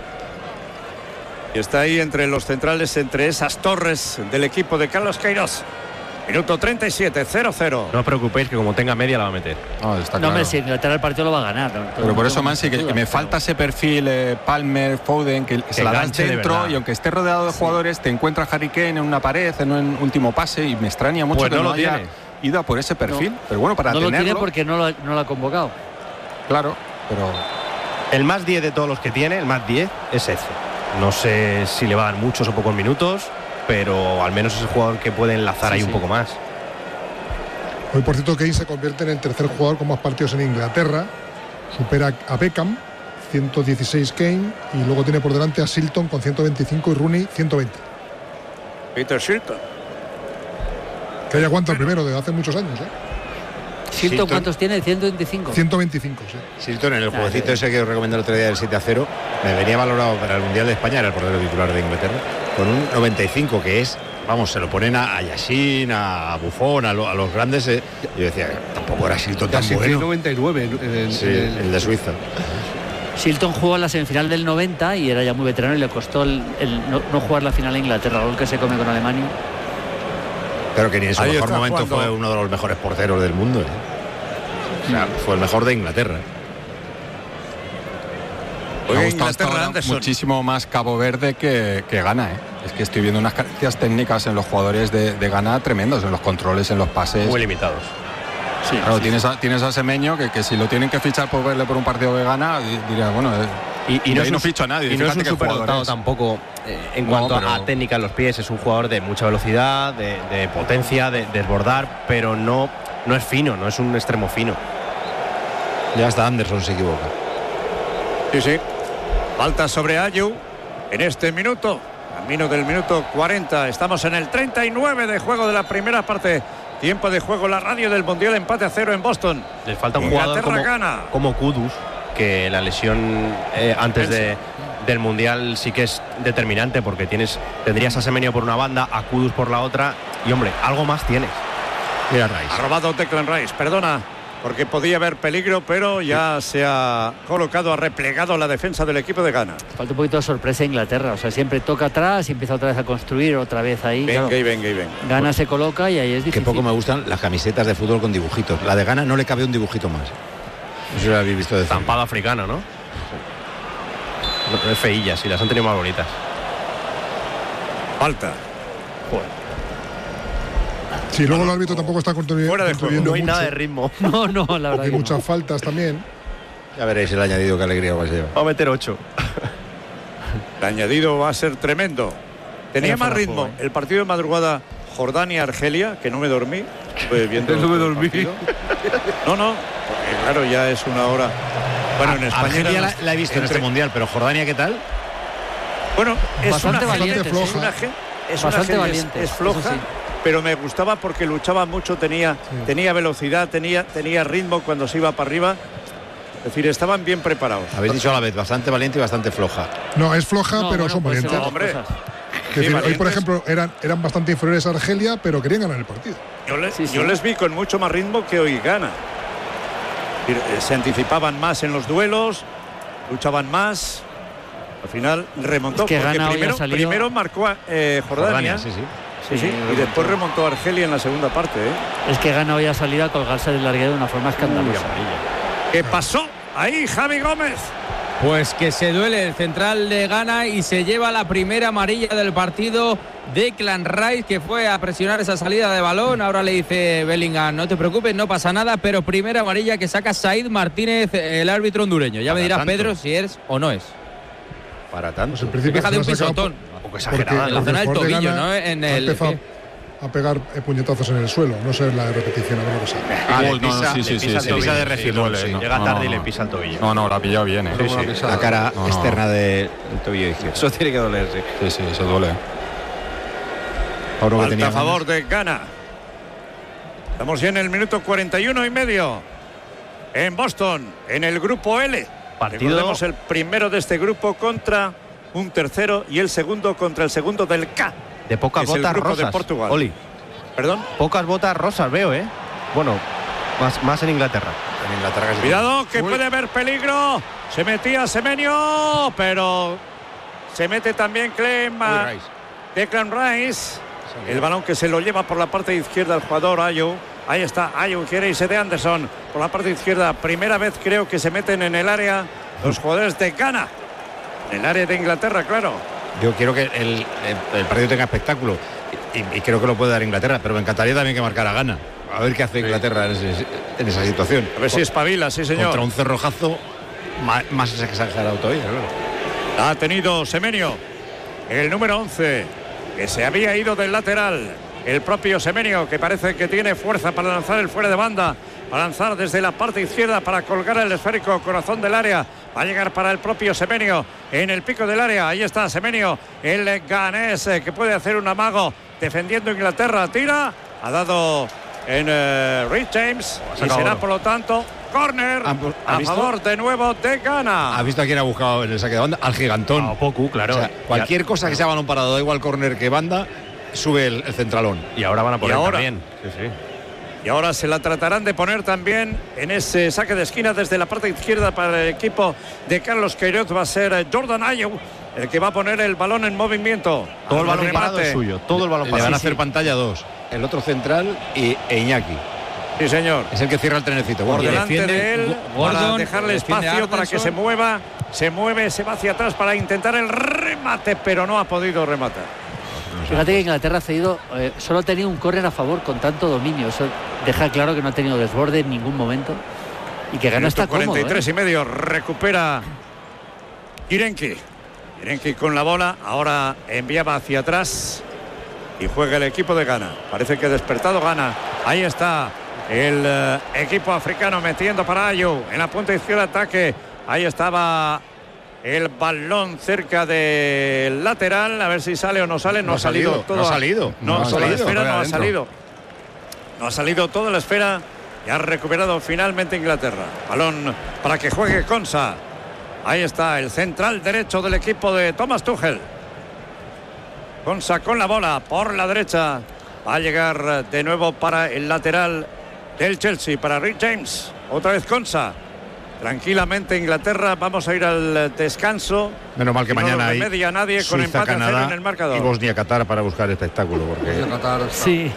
Speaker 4: Y está ahí entre los centrales, entre esas torres del equipo de Carlos Queiroz. Minuto treinta y siete, cero cero.
Speaker 7: No os preocupéis que como tenga media la va a meter.
Speaker 2: No, está
Speaker 6: No,
Speaker 2: claro.
Speaker 6: hombre, si Inglaterra el partido lo va a ganar. ¿no?
Speaker 2: Pero por eso,
Speaker 6: No,
Speaker 2: Mansi, que,
Speaker 6: no
Speaker 2: que me
Speaker 6: duda,
Speaker 2: falta ese perfil eh, Palmer, Foden, que, se la das
Speaker 7: enganche de
Speaker 2: dentro
Speaker 7: verdad.
Speaker 2: y aunque esté rodeado de jugadores, te encuentra Harry Kane en una pared, en un último pase y me extraña mucho
Speaker 7: Pues
Speaker 2: que
Speaker 7: no
Speaker 2: no,
Speaker 7: lo
Speaker 2: haya
Speaker 7: tiene.
Speaker 2: ido a por ese perfil.
Speaker 6: No.
Speaker 2: Pero bueno, para
Speaker 6: no lo
Speaker 2: tenerlo,
Speaker 6: tiene porque no lo, no lo ha convocado.
Speaker 2: claro, pero
Speaker 7: El más diez de todos los que tiene, el más diez, es ese. No sé si le va a dar muchos o pocos minutos, pero al menos es el jugador que puede enlazar
Speaker 6: Sí,
Speaker 7: ahí
Speaker 6: sí.
Speaker 7: un poco más.
Speaker 8: Hoy, por cierto, Kane se convierte en el tercer jugador con más partidos en Inglaterra. Supera a Beckham, ciento dieciséis Kane, y luego tiene por delante a Shilton con ciento veinticinco y Rooney ciento veinte.
Speaker 4: Peter Shilton.
Speaker 8: Que ahí aguanta el primero de hace muchos años, ¿eh?
Speaker 6: ¿Shilton
Speaker 3: Shilton.
Speaker 6: cuántos tiene? ciento veinticinco.
Speaker 8: ciento veinticinco, sí.
Speaker 3: Shilton en el
Speaker 6: Ah,
Speaker 3: jueguecito
Speaker 6: sí.
Speaker 3: ese que os recomendé el otro día del siete a cero, me venía valorado para el Mundial de España, era el portero titular de Inglaterra, con un noventa y cinco, que es, vamos, se lo ponen a, a Yashin, a Buffon, a, lo- a los grandes. eh. Yo decía, tampoco era Shilton tan
Speaker 11: Casi
Speaker 3: bueno.
Speaker 11: noventa y nueve en, en el,
Speaker 3: Sí,
Speaker 11: en el-
Speaker 3: el de Suiza.
Speaker 6: Shilton jugó en la semifinal del noventa y era ya muy veterano y le costó el, el no, no jugar la final a Inglaterra, gol que se come con Alemania.
Speaker 3: Pero que ni en su
Speaker 4: Ahí
Speaker 3: mejor
Speaker 4: está
Speaker 3: momento
Speaker 4: jugando.
Speaker 3: fue uno de los mejores porteros del mundo. ¿eh? O sea, fue el mejor de Inglaterra.
Speaker 2: me
Speaker 4: Oiga,
Speaker 2: ha gustado hasta
Speaker 4: Inglaterra,
Speaker 2: ahora
Speaker 4: Anderson.
Speaker 2: muchísimo más Cabo Verde que, que Ghana. ¿eh? Es que estoy viendo unas carencias técnicas en los jugadores de, de Ghana tremendos, en los controles, en los pases.
Speaker 7: Muy limitados.
Speaker 6: Sí,
Speaker 2: Claro,
Speaker 6: sí,
Speaker 2: tienes, a, tienes a Semeño que, que si lo tienen que fichar por verle por un partido de Ghana, di- diría, bueno, eh,
Speaker 7: Y, y no,
Speaker 2: ahí
Speaker 7: es
Speaker 2: no
Speaker 7: un-
Speaker 2: ficho a nadie.
Speaker 7: Y no es
Speaker 2: fíjate
Speaker 7: un
Speaker 2: qué
Speaker 7: superdotado
Speaker 2: jugador es.
Speaker 7: tampoco eh, en
Speaker 2: No,
Speaker 7: cuanto
Speaker 2: pero-
Speaker 7: a técnica en los pies. Es un jugador de mucha velocidad, de, de potencia, de, de desbordar, pero no, no es fino, no es un extremo fino.
Speaker 3: Ya hasta Anderson se equivoca.
Speaker 4: Sí, sí. Falta sobre Ayew en este minuto. Camino del minuto cuarenta. Estamos en el treinta y nueve de juego de la primera parte. Tiempo de juego, la radio del Mundial, empate a cero en Boston.
Speaker 7: Les falta un jugador
Speaker 4: Inglaterra
Speaker 7: como,
Speaker 4: gana.
Speaker 7: como Kudus, que la lesión eh, antes de, del Mundial sí que es determinante, porque tienes tendrías a Semenyo por una banda, a Kudus por la otra, y hombre, algo más tienes.
Speaker 3: Mira Rice.
Speaker 4: Ha robado Declan Rice, perdona, porque podía haber peligro, pero ya se ha colocado, ha replegado la defensa del equipo de Ghana.
Speaker 6: falta un poquito de sorpresa a Inglaterra. O sea, siempre toca atrás y empieza otra vez a construir, otra vez ahí.
Speaker 4: Venga
Speaker 6: claro.
Speaker 4: y venga y venga.
Speaker 6: Ghana se coloca y ahí es
Speaker 3: Que
Speaker 6: difícil.
Speaker 3: poco me gustan las camisetas de fútbol con dibujitos. La de Ghana no le cabe un dibujito más. No sé si lo habéis visto de cerca.
Speaker 7: Estampado africano, ¿no? No, es feillas, y las han tenido más bonitas.
Speaker 4: Falta.
Speaker 8: Sí, luego el árbitro tampoco está construyendo,
Speaker 4: Fuera de juego.
Speaker 8: construyendo
Speaker 7: No hay
Speaker 8: mucho,
Speaker 7: nada de ritmo.
Speaker 6: No, no, la verdad
Speaker 8: hay
Speaker 6: que no.
Speaker 8: muchas faltas también.
Speaker 3: Ya veréis el añadido, qué alegría va a llevar.
Speaker 7: Va a meter ocho.
Speaker 4: El añadido va a ser tremendo. Tenía
Speaker 6: Era
Speaker 4: más
Speaker 6: fuera de
Speaker 4: ritmo
Speaker 6: juego, ¿eh?
Speaker 4: el partido de madrugada Jordania-Argelia, que no me dormí. Estuve viendo
Speaker 11: No me
Speaker 4: todo el
Speaker 11: dormí.
Speaker 4: partido. No, no, porque claro, ya es una hora. Bueno, en España.
Speaker 3: Argelia
Speaker 4: eran
Speaker 3: la,
Speaker 4: las-
Speaker 3: la he visto en
Speaker 4: entre-
Speaker 3: este mundial, pero Jordania, ¿qué tal?
Speaker 4: Bueno, es
Speaker 6: Bastante
Speaker 4: una
Speaker 6: valiente,
Speaker 4: gente-
Speaker 8: sí.
Speaker 4: es una gen- es
Speaker 6: Bastante
Speaker 4: una gente-
Speaker 6: valiente,
Speaker 4: es floja,
Speaker 6: eso sí.
Speaker 4: pero me gustaba porque luchaba mucho, tenía, tenía velocidad, tenía, tenía ritmo cuando se iba para arriba. Es decir, estaban bien preparados.
Speaker 3: Habéis dicho a la vez, bastante valiente y bastante floja.
Speaker 8: No, es floja,
Speaker 6: No,
Speaker 8: pero
Speaker 6: bueno,
Speaker 8: son
Speaker 6: puede ser
Speaker 8: valientes.
Speaker 6: las dos
Speaker 4: Hombre.
Speaker 6: cosas.
Speaker 8: Es
Speaker 4: Sí,
Speaker 8: decir, hoy, por
Speaker 4: valientes.
Speaker 8: ejemplo, eran, eran bastante inferiores a Argelia, pero querían ganar el partido.
Speaker 4: Yo, le-
Speaker 6: Sí, sí.
Speaker 4: yo les vi con mucho más ritmo que hoy gana. Es decir, eh, Se anticipaban más en los duelos, luchaban más. Al final remontó.
Speaker 6: Es que
Speaker 4: porque
Speaker 6: Ghana hoy ha
Speaker 4: primero,
Speaker 6: salido-
Speaker 4: primero marcó a eh, Jordania,
Speaker 3: sí, sí.
Speaker 4: sí, sí, y después remontó a Argelia en la segunda parte. ¿eh?
Speaker 6: Es que Ghana hoy ha salido a colgarse del larguero de una forma escandalosa.
Speaker 4: ¿Qué pasó? Ahí Javi Gómez.
Speaker 5: Pues que se duele el central de Ghana y se lleva la primera amarilla del partido. Declan Rice, que fue a presionar esa salida de balón. Ahora le dice Bellingham, no te preocupes, no pasa nada, pero primera amarilla que saca Said Martínez, el árbitro hondureño. Ya
Speaker 3: Para
Speaker 5: me dirás,
Speaker 3: tanto.
Speaker 5: Pedro, si es o no es.
Speaker 3: Para tanto.
Speaker 8: Pues en principio
Speaker 5: Fíjate,
Speaker 8: se
Speaker 5: un
Speaker 8: lo ha sacado
Speaker 5: pisotón.
Speaker 8: por-
Speaker 5: Un poco
Speaker 8: porque-
Speaker 5: exagerado. En la
Speaker 8: porque
Speaker 5: zona del
Speaker 8: el jugador de
Speaker 5: tobillo,
Speaker 8: Ghana
Speaker 5: ¿no? En
Speaker 8: ha
Speaker 5: el
Speaker 8: empezado
Speaker 5: pie.
Speaker 8: a pegar eh, puñetazos en el suelo. No sé la repetición, a ver lo que sale.
Speaker 2: Ah,
Speaker 3: le
Speaker 2: no, no,
Speaker 3: pisa-
Speaker 2: sí, sí,
Speaker 3: le
Speaker 2: sí,
Speaker 3: pisa
Speaker 2: sí,
Speaker 3: el tobillo
Speaker 2: sí,
Speaker 3: de
Speaker 2: sí,
Speaker 3: refilón,
Speaker 2: duele,
Speaker 3: sí.
Speaker 2: no,
Speaker 7: Llega
Speaker 2: no,
Speaker 7: tarde y
Speaker 2: no,
Speaker 7: le
Speaker 2: no.
Speaker 7: pisa el tobillo.
Speaker 2: No, no, la ha pillado bien, ¿eh?
Speaker 3: Sí, sí. La cara
Speaker 2: No, no.
Speaker 3: externa del tobillo izquierdo.
Speaker 7: Eso tiene que doler, sí.
Speaker 2: Sí, sí, se duele.
Speaker 3: Ahora que
Speaker 4: Falta
Speaker 3: tenía
Speaker 4: a favor de Ghana. Estamos ya en el minuto cuarenta y uno y medio. En Boston, en el grupo L.
Speaker 7: Partido-
Speaker 4: Recordemos el primero de este grupo contra un tercero y el segundo contra el segundo del K.
Speaker 7: De pocas
Speaker 4: Es el
Speaker 7: botas
Speaker 4: grupo de
Speaker 7: rosas.
Speaker 4: Portugal.
Speaker 7: Oli,
Speaker 4: Perdón.
Speaker 7: pocas botas rosas veo, ¿eh? Bueno, más, más en Inglaterra.
Speaker 3: En Inglaterra que se-
Speaker 4: Cuidado, que
Speaker 3: Uy.
Speaker 4: puede haber peligro. Se metía Semenyo, pero se mete también Clem.
Speaker 3: Uy, Rice.
Speaker 4: Declan Rice. El balón que se lo lleva por la parte izquierda el jugador Ayew. Ahí está, Ayew quiere irse de Anderson por la parte izquierda. Primera vez creo que se meten en el área los jugadores de Ghana. En el área de Inglaterra, claro.
Speaker 3: Yo quiero que el, el- el partido tenga espectáculo y, y creo que lo puede dar Inglaterra, pero me encantaría también que marcara Ghana. A ver qué hace Inglaterra en, ese- en esa situación.
Speaker 4: A ver si espabila, sí señor.
Speaker 3: Contra un cerrojazo más, más exagerado todavía, claro.
Speaker 4: Ha tenido Semenyo, el número once, que se había ido del lateral. El propio Semenyo, que parece que tiene fuerza para lanzar el fuera de banda, para lanzar desde la parte izquierda para colgar el esférico corazón del área. Va a llegar para el propio Semenyo en el pico del área. Ahí está Semenyo, el ganés, eh, que puede hacer un amago defendiendo Inglaterra. Tira, ha dado en eh, Rhys James y
Speaker 3: sacado
Speaker 4: será
Speaker 3: oro.
Speaker 4: por lo tanto córner
Speaker 3: ¿Ha- ha
Speaker 4: a
Speaker 3: visto?
Speaker 4: favor de nuevo de Ghana.
Speaker 3: ¿Has visto a quién ha buscado en el saque de banda? Al gigantón.
Speaker 7: A Opoku, claro.
Speaker 3: O sea, cualquier cosa que sea balón parado, da igual córner que banda, sube el, el centralón.
Speaker 7: Y ahora van a poner
Speaker 4: Y ahora-
Speaker 7: también. Sí, sí.
Speaker 4: Y ahora se la tratarán de poner también en ese saque de esquina desde la parte izquierda para el equipo de Carlos Queiroz. Va a ser eh, Jordan Ayew el que va a poner el balón en movimiento.
Speaker 7: Todo el
Speaker 4: Al
Speaker 7: balón parado
Speaker 4: remate.
Speaker 7: es suyo. Todo el balón
Speaker 3: Le van
Speaker 7: parado.
Speaker 3: a hacer pantalla dos. El otro central y e Iñaki.
Speaker 4: Sí, señor.
Speaker 3: Es el que cierra el trenecito.
Speaker 4: Por
Speaker 3: Bueno,
Speaker 4: delante
Speaker 5: defiende
Speaker 4: de él,
Speaker 5: Gordon,
Speaker 4: para dejarle
Speaker 5: defiende
Speaker 4: espacio para que
Speaker 5: Anderson.
Speaker 4: se mueva. Se mueve, se va hacia atrás para intentar el remate, pero no ha podido rematar.
Speaker 6: Fíjate que Inglaterra ha cedido, eh, solo ha tenido un córner a favor con tanto dominio. Eso deja claro que no ha tenido desborde en ningún momento y que Ghana
Speaker 4: Minuto
Speaker 6: está cómodo.
Speaker 4: cuarenta y tres
Speaker 6: ¿eh?
Speaker 4: y medio, recupera Irenki. Irenki con la bola, ahora enviaba hacia atrás y juega el equipo de Ghana. Parece que ha despertado Ghana. Ahí está el eh, equipo africano metiendo para Ayew en la punta izquierda ataque. Ahí estaba el balón cerca del lateral, a ver si sale o no sale. No,
Speaker 3: No
Speaker 4: ha
Speaker 3: ha
Speaker 4: salido,
Speaker 3: salido,
Speaker 4: todo.
Speaker 3: no ha salido,
Speaker 4: No,
Speaker 3: no ha
Speaker 4: toda la
Speaker 3: salido,
Speaker 4: esfera
Speaker 3: todavía
Speaker 4: no ha
Speaker 3: adentro.
Speaker 4: salido. No ha salido toda la esfera y ha recuperado finalmente Inglaterra. Balón para que juegue Konsa. Ahí está el central derecho del equipo de Thomas Tuchel. Konsa con la bola por la derecha. Va a llegar de nuevo para el lateral del Chelsea, para Rhys James. Otra vez Konsa. Tranquilamente Inglaterra, vamos a ir al descanso.
Speaker 3: menos mal que
Speaker 4: Y no
Speaker 3: mañana
Speaker 4: lo
Speaker 3: hay
Speaker 4: remedia nadie con
Speaker 3: Suiza,
Speaker 4: empate a cero
Speaker 3: Canadá
Speaker 4: en el marcador.
Speaker 3: y Bosnia-Qatar para buscar espectáculo. Porque
Speaker 6: Sí,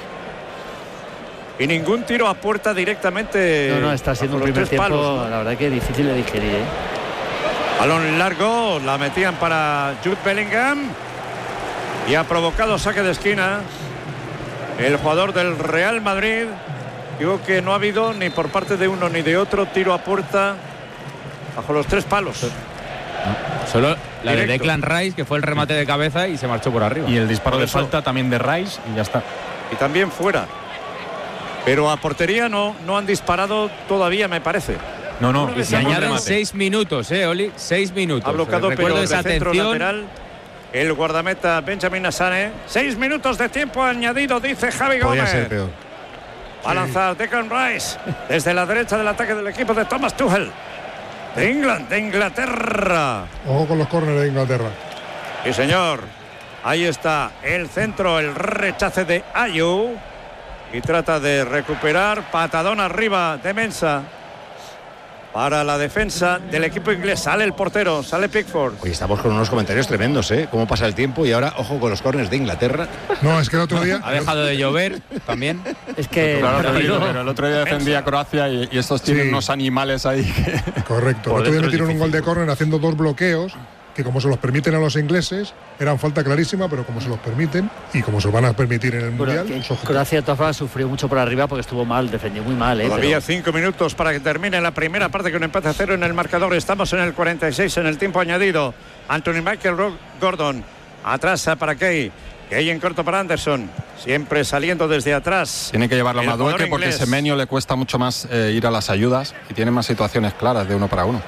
Speaker 4: Y ningún tiro a puerta directamente.
Speaker 6: no, no, está siendo un
Speaker 4: bajo los
Speaker 6: primer
Speaker 4: tres
Speaker 6: tiempo,
Speaker 4: palos, ¿no?
Speaker 6: la verdad que difícil de digerir. ¿eh?
Speaker 4: Balón largo, la metían para Jude Bellingham y ha provocado saque de esquina el jugador del Real Madrid. Digo que no ha habido ni por parte de uno ni de otro tiro a puerta bajo los tres palos.
Speaker 5: Solo la de
Speaker 4: Directo.
Speaker 5: Declan Rice, que fue el remate de cabeza y se marchó por arriba.
Speaker 10: Y el disparo
Speaker 4: Por
Speaker 10: de
Speaker 4: eso.
Speaker 10: falta también de Rice y ya está.
Speaker 4: Y también fuera. Pero a portería no, no han disparado todavía, me parece.
Speaker 10: No, no,
Speaker 4: Uno
Speaker 10: y
Speaker 4: que
Speaker 10: si
Speaker 5: Se
Speaker 10: hay un
Speaker 5: añaden
Speaker 10: remate.
Speaker 5: seis minutos, ¿eh, Oli? Seis minutos.
Speaker 4: Ha bloqueado,
Speaker 5: Recuerdo
Speaker 4: pero
Speaker 5: esa
Speaker 4: de centro
Speaker 5: atención.
Speaker 4: lateral el guardameta Benjamin Asane. Seis minutos de tiempo añadido, dice Javi
Speaker 3: podía
Speaker 4: Gómez.
Speaker 3: ser peor.
Speaker 4: Va a lanzar Declan Rice desde la derecha del ataque del equipo de Thomas Tuchel. De England, de Inglaterra.
Speaker 8: Ojo con los córneres de Inglaterra.
Speaker 4: Sí, señor. Ahí está el centro, el rechace de Ayew. Y trata de recuperar. Patadón arriba de Mensah. para la defensa del equipo inglés. Sale el portero, sale Pickford.
Speaker 3: Oye, estamos con unos comentarios tremendos, ¿eh? Cómo pasa el tiempo y ahora, ojo con los córners de Inglaterra.
Speaker 8: No, es que el otro día...
Speaker 5: Ha dejado de llover también.
Speaker 6: Es que...
Speaker 2: Claro, pero, pero el otro día defendía a Croacia y, y estos tienen sí. unos animales ahí que...
Speaker 8: Correcto. El otro día metieron un gol de córner haciendo dos bloqueos que, como se los permiten a los ingleses, eran falta clarísima, pero como se los permiten y como se los van a permitir en el
Speaker 6: bueno,
Speaker 8: Mundial...
Speaker 6: Croacia de todas formas sufrió mucho por arriba porque estuvo mal, defendió muy mal. ¿eh?
Speaker 4: Todavía
Speaker 6: pero...
Speaker 4: cinco minutos para que termine la primera parte con empate a cero en el marcador. Estamos en el cuarenta y seis en el tiempo añadido. Anthony Michael Gordon atrás para Kay. Kay en corto para Anderson. Siempre saliendo desde atrás.
Speaker 2: Tiene que llevarlo a Madueke porque a Semenyo le cuesta mucho más eh, ir a las ayudas y tiene más situaciones claras de uno para uno.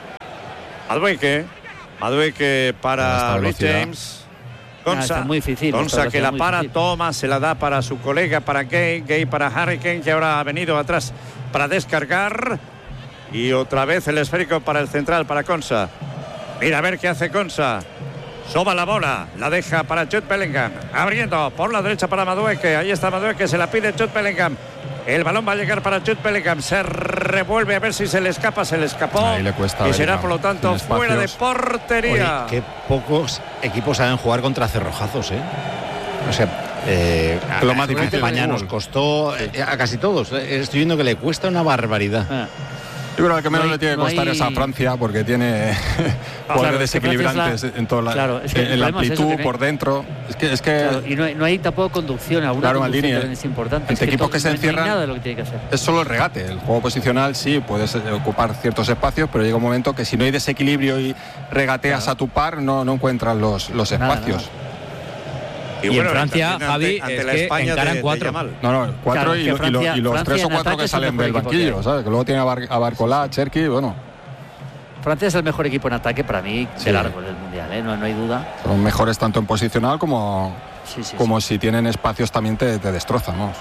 Speaker 4: Madueke. Madueke para Rhys James. Gonza,
Speaker 6: ah, muy difícil,
Speaker 4: Gonza que la para,
Speaker 6: difícil.
Speaker 4: toma, se la da para su colega, para Gay, Gay para Harry Kane, que ahora ha venido atrás para descargar. Y otra vez el esférico para el central, para Konsa. Mira a ver qué hace Konsa. Soba la bola, la deja para Jude Bellingham. Abriendo por la derecha para Madueke. Ahí está Madueke, se la pide Jude Bellingham. El balón va a llegar para Jude Bellingham. Se revuelve a ver si se le escapa. Se le escapó.
Speaker 2: Ahí le cuesta
Speaker 4: y será,
Speaker 2: Bellingham,
Speaker 4: por lo tanto, fuera de portería.
Speaker 3: Oye, qué pocos equipos saben jugar contra cerrojazos, ¿eh? O sea, eh, a,
Speaker 2: lo más difícil.
Speaker 3: España nos costó eh, a casi todos. Eh, estoy viendo que le cuesta una barbaridad.
Speaker 6: Ah.
Speaker 2: Yo creo que al que menos
Speaker 6: no hay,
Speaker 2: le tiene que costar
Speaker 6: no hay...
Speaker 2: es a Francia porque tiene
Speaker 6: claro,
Speaker 2: jugadores desequilibrantes
Speaker 6: es la...
Speaker 2: en toda la,
Speaker 6: claro, es que
Speaker 2: en la amplitud,
Speaker 6: es eso,
Speaker 2: por dentro. Es que, es que
Speaker 6: claro, y no hay, no hay tampoco conducción, alguna
Speaker 2: claro,
Speaker 6: conducción
Speaker 2: Maldini,
Speaker 6: es importante.
Speaker 2: entre
Speaker 6: es que
Speaker 2: equipos
Speaker 6: todo,
Speaker 2: que se
Speaker 6: no
Speaker 2: encierran,
Speaker 6: no hay nada de lo que tiene que hacer.
Speaker 2: Es solo el regate. El juego posicional sí puedes ocupar ciertos espacios, pero llega un momento que si no hay desequilibrio y regateas claro. a tu par, no, no encuentras los, los espacios.
Speaker 6: Nada, nada.
Speaker 5: Y, y bueno, en Francia, ante, Javi, ante es la que España encaran de, cuatro.
Speaker 2: De no, no, cuatro claro, y, Francia, y, lo, y los Francia tres o cuatro que salen del banquillo, ¿sabes? Que luego tiene a, Bar, a Barcolá, Cherki, bueno.
Speaker 6: Francia es el mejor equipo en ataque para mí sí. de largo del Mundial, ¿eh? no, no hay duda.
Speaker 2: Son mejores tanto en posicional como,
Speaker 6: sí, sí,
Speaker 2: como
Speaker 6: sí.
Speaker 2: si tienen espacios también te, te destrozan, ¿no?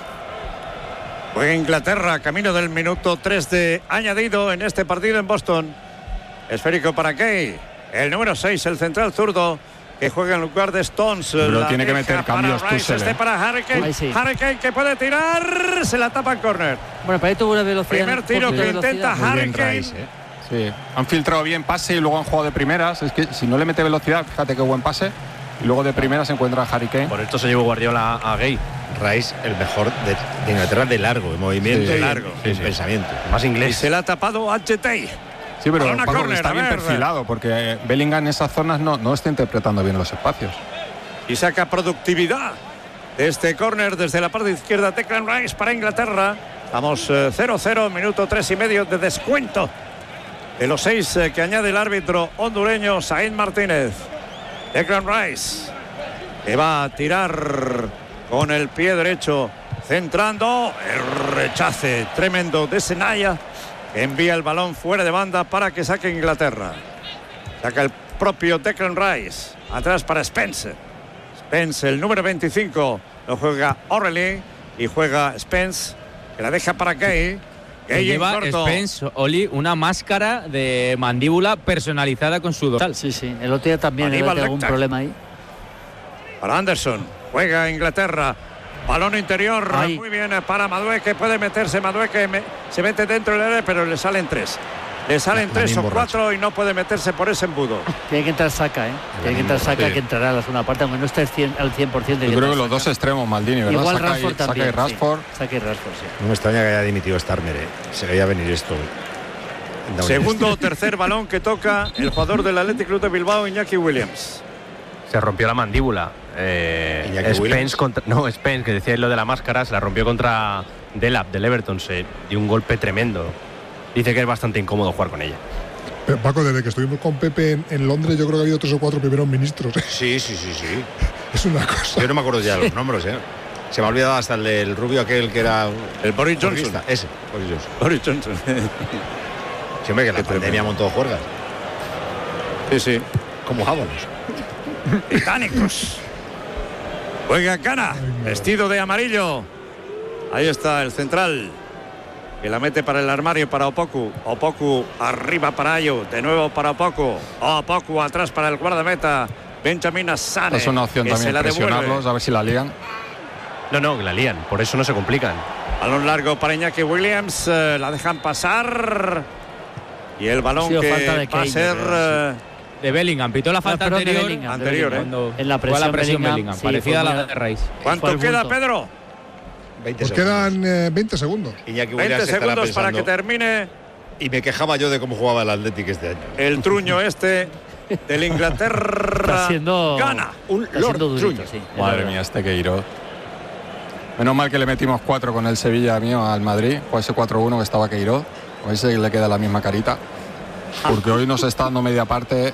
Speaker 4: Juega Inglaterra, camino del minuto tres de añadido en este partido en Boston. Esférico para Kay, el número seis, el central zurdo, que juega en lugar de Stones.
Speaker 2: Pero tiene que meter cambios
Speaker 4: para Rice, este para Harry Kane.
Speaker 6: Sí.
Speaker 4: Harry Kane que puede tirar, se la tapa en córner.
Speaker 6: Bueno, para ahí tuvo una velocidad.
Speaker 4: Primer tiro que intenta Harry Kane.
Speaker 2: Rice, ¿eh? Sí, han filtrado bien pase y luego han jugado de primeras. Es que si no le mete velocidad, fíjate qué buen pase. Y luego de primeras se encuentra Harry Kane.
Speaker 7: Por esto se llevó Guardiola a Gay.
Speaker 3: Rice, el mejor de, de Inglaterra de largo, de movimiento
Speaker 4: sí,
Speaker 3: y
Speaker 4: largo,
Speaker 3: sí,
Speaker 4: sí.
Speaker 3: pensamiento.
Speaker 7: Más inglés.
Speaker 4: Y se la ha tapado a Jetey.
Speaker 2: Sí, pero Paco,
Speaker 4: corner,
Speaker 2: está bien perfilado porque Bellingham en esas zonas no, no está interpretando bien los espacios.
Speaker 4: Y saca productividad de este córner desde la parte izquierda. Declan Rice para Inglaterra. Vamos eh, cero cero, minuto tres y medio de descuento. De los seis eh, que añade el árbitro hondureño Said Martínez. Declan Rice que va a tirar con el pie derecho, centrando. El rechace tremendo de Senaya. Envía el balón fuera de banda para que saque Inglaterra. Saca el propio Declan Rice. Atrás para Spence. Spence, el número veinticinco. Lo juega O'Reilly y juega Spence, que la deja para Gay.
Speaker 5: Que lleva Spence, Oli, una máscara de mandíbula personalizada con su dorsal.
Speaker 6: Sí, sí. El otro día también hay algún problema ahí.
Speaker 4: Para Anderson. Juega Inglaterra. Balón interior. Ay. Muy bien para Madueke. Puede meterse Madueke. Me, se mete dentro del área, pero le salen tres. Le salen tres o cuatro borracho. Y no puede meterse por ese embudo.
Speaker 6: Tiene que entrar Saka, ¿eh? Tiene que entrar Saka, sí. Que entrará a la segunda parte, aunque no esté al cien por ciento.
Speaker 2: Yo creo que los dos extremos, Maldini, ¿verdad?
Speaker 6: Igual
Speaker 2: Saka
Speaker 6: Rashford
Speaker 2: y,
Speaker 6: también.
Speaker 2: Saka y Rashford.
Speaker 6: Sí. Saka y Rashford, sí.
Speaker 3: No me extraña que haya dimitido Starmer, ¿eh? Se veía venir esto.
Speaker 4: Segundo o tercer balón que toca el jugador del Athletic Club de Bilbao, Iñaki Williams.
Speaker 7: Se rompió la mandíbula. Eh, Spence contra, no, Spence, que decía lo de la máscara, se la rompió contra Delap del Everton. Se dio un golpe tremendo. Dice que es bastante incómodo jugar con ella.
Speaker 8: Paco, desde que estuvimos con Pepe en, en Londres, yo creo que ha habido tres o cuatro primeros ministros. ¿eh?
Speaker 3: Sí, sí, sí, sí.
Speaker 8: Es una cosa.
Speaker 3: Yo no me acuerdo ya los nombres, ¿eh? Se me ha olvidado hasta el del rubio aquel que era...
Speaker 4: El Boris Johnson.
Speaker 3: Ese, Boris Johnson.
Speaker 4: Boris Johnson.
Speaker 3: Sí, hombre, que la pandemia montó juergas.
Speaker 4: Sí, sí.
Speaker 3: Como jábalos.
Speaker 4: Británicos. Juega Cana, vestido de amarillo. Ahí está el central, que la mete para el armario para Opoku. Opoku arriba para Ayo, de nuevo para Opoku. Opoku atrás para el guardameta Benjamin Asane.
Speaker 2: Es una opción también presionarlos, a ver si la lían.
Speaker 7: No, no, la lían, por eso no se complican.
Speaker 4: Balón largo para Iñaki Williams, eh, la dejan pasar. Y el balón que
Speaker 5: de
Speaker 4: va a ser...
Speaker 5: Creo, sí. De Bellingham, pitó la falta
Speaker 6: no,
Speaker 5: anterior.
Speaker 6: De Bellingham,
Speaker 4: anterior,
Speaker 6: de Bellingham.
Speaker 4: ¿eh?
Speaker 6: En la presión,
Speaker 5: la presión
Speaker 6: Bellingham,
Speaker 5: Bellingham,
Speaker 6: sí,
Speaker 5: parecida a la
Speaker 6: muy...
Speaker 5: de Rice.
Speaker 4: ¿Cuánto queda, Pedro?
Speaker 3: veinte
Speaker 8: pues quedan eh, veinte segundos.
Speaker 3: Iñaki
Speaker 4: veinte segundos para que termine.
Speaker 3: Y me quejaba yo de cómo jugaba el Athletic este año.
Speaker 4: El truño este del Inglaterra.
Speaker 6: Está siendo,
Speaker 4: gana.
Speaker 3: Un
Speaker 6: está
Speaker 3: Lord
Speaker 6: siendo durito,
Speaker 3: Truño.
Speaker 6: sí.
Speaker 2: Madre mía, este Queiroz. Menos mal que le metimos cuatro con el Sevilla mío al Madrid, o ese cuatro uno que estaba Queiroz. O ese le queda la misma carita. Porque hoy nos está dando media parte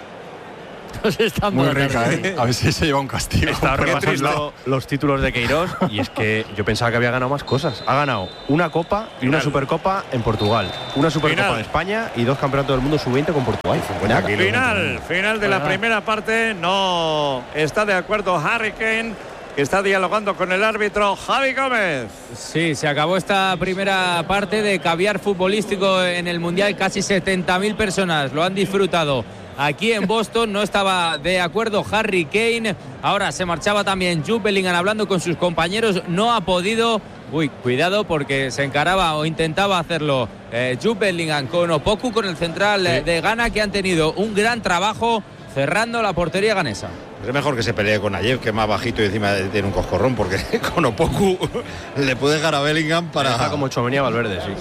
Speaker 6: Nos están
Speaker 2: muy
Speaker 6: matando.
Speaker 2: rica, ¿eh? A ver si se lleva un castigo.
Speaker 7: Estaba repasando los títulos de Queiroz y es que yo pensaba que había ganado más cosas. Ha ganado una Copa y una Supercopa en Portugal, una Supercopa
Speaker 4: Final.
Speaker 7: en España y dos campeonatos del mundo sub veinte con Portugal.
Speaker 4: Final, final de la primera parte. No está de acuerdo Harry Kane, que está dialogando con el árbitro Javi Gómez.
Speaker 5: Sí, se acabó esta primera parte de caviar futbolístico en el Mundial. Casi setenta mil personas lo han disfrutado aquí en Boston. No estaba de acuerdo Harry Kane. Ahora se marchaba también Jude Bellingham hablando con sus compañeros. No ha podido... Uy, cuidado porque se encaraba o intentaba hacerlo eh, Jude Bellingham con Opoku, con el central eh, de Ghana, que han tenido un gran trabajo cerrando la portería ganesa.
Speaker 3: Es mejor que se pelee con Ayer, que es más bajito y encima tiene un coscorrón, porque con Opoku le puede dejar a Bellingham para...
Speaker 7: Está como Tchouaméni Valverde, sí.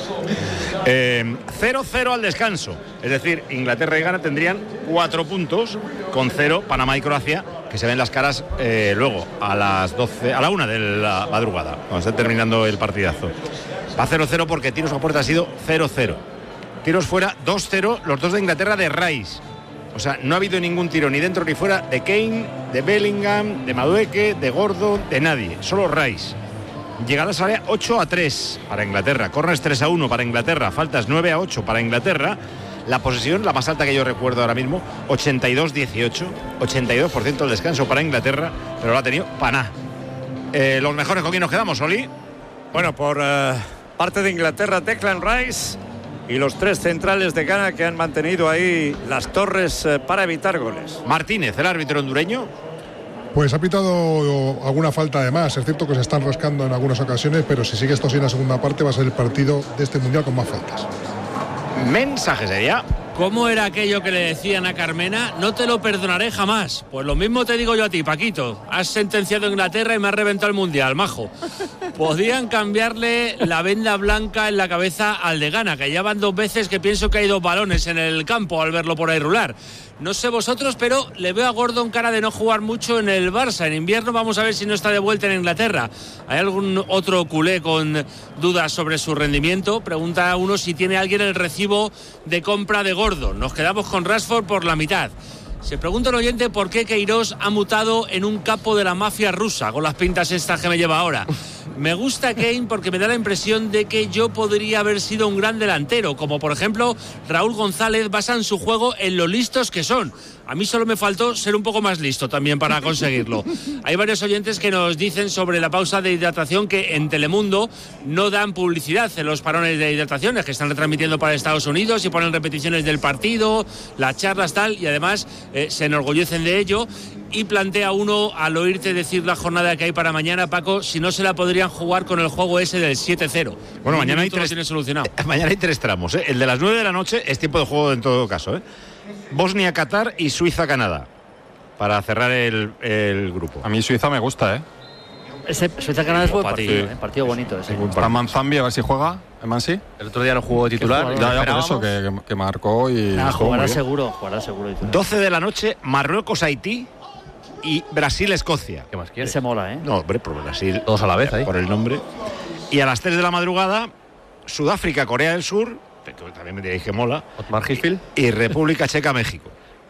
Speaker 3: Eh, cero cero al descanso. Es decir, Inglaterra y Ghana tendrían cuatro puntos con cero Panamá y Croacia, que se ven las caras eh, luego a las doce, a la una de la madrugada, cuando esté terminando el partidazo. Va cero cero porque tiros a puerta ha sido cero cero. Tiros fuera dos cero, los dos de Inglaterra de Rice. O sea, no ha habido ningún tiro ni dentro ni fuera de Kane, de Bellingham, de Madueke, de Gordon, de nadie. Solo Rice. Llegadas al área ocho a tres para Inglaterra. Corners tres a uno para Inglaterra. Faltas nueve a ocho para Inglaterra. La posesión, la más alta que yo recuerdo ahora mismo, ochenta y dos dieciocho. ochenta y dos por ciento del descanso para Inglaterra, pero lo ha tenido Paná. Eh, ¿Los mejores con quién nos quedamos, Oli?
Speaker 4: Bueno, por uh, parte de Inglaterra, Declan Rice. Y los tres centrales de Ghana que han mantenido ahí las torres eh, para evitar goles.
Speaker 3: Martínez, el árbitro hondureño.
Speaker 8: Pues ha pitado alguna falta de más. Es cierto que se están rascando en algunas ocasiones, pero si sigue esto así en la segunda parte va a ser el partido de este Mundial con más faltas.
Speaker 3: Mensaje sería...
Speaker 14: ¿Cómo era aquello que le decían a Carmena? No te lo perdonaré jamás. Pues lo mismo te digo yo a ti, Paquito. Has sentenciado a Inglaterra y me has reventado el Mundial, majo. Podían cambiarle la venda blanca en la cabeza al de Ghana, que ya van dos veces que pienso que hay dos balones en el campo al verlo por ahí rular. No sé vosotros, pero le veo a Gordon cara de no jugar mucho en el Barça. En invierno vamos a ver si no está de vuelta en Inglaterra. ¿Hay algún otro culé con dudas sobre su rendimiento? Pregunta a uno si tiene alguien el recibo de compra de Gordon. Nos quedamos con Rashford por la mitad. Se pregunta el oyente por qué Queiroz ha mutado en un capo de la mafia rusa, con las pintas estas que me lleva ahora. Me gusta Kane porque me da la impresión de que yo podría haber sido un gran delantero, como por ejemplo Raúl González. Basan su juego en lo listos que son. A mí solo me faltó ser un poco más listo también para conseguirlo. Hay varios oyentes que nos dicen sobre la pausa de hidratación que en Telemundo no dan publicidad en los parones de hidrataciones que están retransmitiendo para Estados Unidos y ponen repeticiones del partido, las charlas tal, y además eh, se enorgullecen de ello. Y plantea uno, al oírte decir la jornada que hay para mañana, Paco, si no se la podrían jugar con el juego ese del siete cero.
Speaker 3: Bueno, mañana hay, tres,
Speaker 14: tiene solucionado.
Speaker 3: mañana hay tres tramos. ¿eh? El de las nueve de la noche es tiempo de juego en todo caso. ¿eh? Bosnia-Qatar y Suiza-Canadá. Para cerrar el, el grupo.
Speaker 2: A mí Suiza me gusta, ¿eh?
Speaker 6: Ese Suiza-Canadá es buen partido, ¿eh? Partido bonito ese.
Speaker 2: Para Manzambi, a ver si juega. ¿Mansi?
Speaker 7: El otro día no jugó titular.
Speaker 2: Ya, ya, por eso, que, que, que marcó y...
Speaker 6: Nah, jugará seguro, jugará seguro.
Speaker 3: doce de la noche, Marruecos-Haití y Brasil-Escocia.
Speaker 7: ¿Qué más quieres?
Speaker 6: Ese mola, ¿eh?
Speaker 3: No, hombre, por Brasil.
Speaker 7: Todos a la vez ahí.
Speaker 3: Por el nombre. Y a las tres de la madrugada, Sudáfrica-Corea del Sur, que también me diréis que mola.
Speaker 7: Otmar Hitzfeld.
Speaker 3: Y República Checa-México.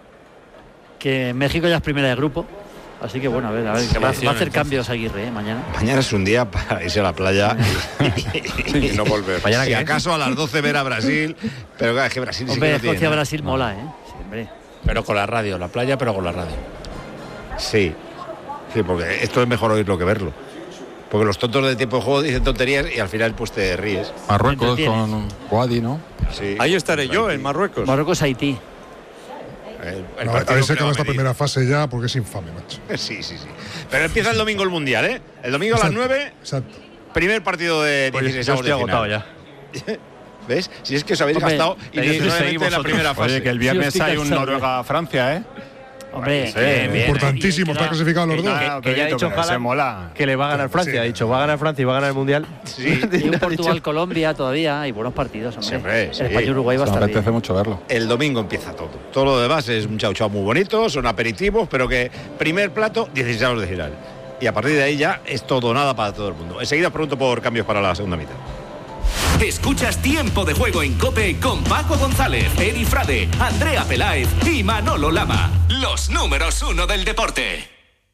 Speaker 6: Que México ya es primera de grupo. Así que bueno, a ver, a ver, va, va a hacer entonces cambios Aguirre, ¿eh? Mañana.
Speaker 3: Mañana es un día para irse a la playa y, y no volver.
Speaker 7: Mañana,
Speaker 3: si acaso a las doce ver a Brasil, pero claro, es que Brasil sí
Speaker 6: hombre,
Speaker 3: que no tiene nada.
Speaker 6: Brasil mola, ¿eh? Sí, hombre.
Speaker 14: Pero con la radio, la playa, pero con la radio.
Speaker 3: Sí, sí, porque esto es mejor oírlo que verlo. Porque los tontos del tiempo de juego dicen tonterías y al final pues te ríes.
Speaker 2: Marruecos con Guadi, ¿no?
Speaker 3: Sí.
Speaker 4: Ahí estaré yo, en Marruecos.
Speaker 6: Marruecos-Haití.
Speaker 3: El, el
Speaker 8: no, a ver si acaba esta primera fase ya, porque es infame, macho.
Speaker 3: Sí, sí, sí. Pero empieza el domingo el Mundial, ¿eh? El domingo exacto, a las nueve,
Speaker 8: exacto.
Speaker 3: Primer partido de
Speaker 7: pues
Speaker 3: dieciséis
Speaker 7: yo estoy
Speaker 3: avos de
Speaker 7: agotado
Speaker 3: final.
Speaker 7: ya.
Speaker 3: ¿Ves? Si es que os habéis
Speaker 6: Hombre,
Speaker 3: gastado
Speaker 2: seguís-
Speaker 3: innecesariamente
Speaker 2: seguís
Speaker 3: en la
Speaker 2: vosotros.
Speaker 3: primera fase.
Speaker 2: Oye, que el viernes
Speaker 6: Sí, os
Speaker 2: hay
Speaker 6: estoy
Speaker 2: un
Speaker 6: cansado.
Speaker 2: Noruega-Francia, ¿eh?
Speaker 6: Hombre,
Speaker 2: Sí,
Speaker 6: bien, bien.
Speaker 8: Importantísimo, está clasificado los dos.
Speaker 2: Ah,
Speaker 7: Que, que ya ha
Speaker 2: Pedrito,
Speaker 7: dicho
Speaker 2: pero ese
Speaker 7: Haaland
Speaker 2: mola.
Speaker 7: que le va a ganar Francia.
Speaker 8: Sí.
Speaker 7: Ha dicho, va a ganar Francia y va a ganar el Mundial.
Speaker 3: Sí.
Speaker 6: Y un Portugal-Colombia todavía, y buenos partidos, hombre.
Speaker 3: Siempre,
Speaker 6: el
Speaker 3: sí.
Speaker 6: España-Uruguay va a
Speaker 2: Me
Speaker 6: estar
Speaker 2: apetece
Speaker 6: bien.
Speaker 2: mucho verlo.
Speaker 3: El domingo empieza todo. Todo lo demás es un chau chau muy bonito, son aperitivos, pero que primer plato, dieciséis de giral. Y a partir de ahí ya es todo o nada para todo el mundo. Enseguida pregunto por cambios para la segunda mitad.
Speaker 15: Escuchas Tiempo de Juego en COPE con Paco González, Edi Frade, Andrea Peláez y Manolo Lama. Los números uno del deporte.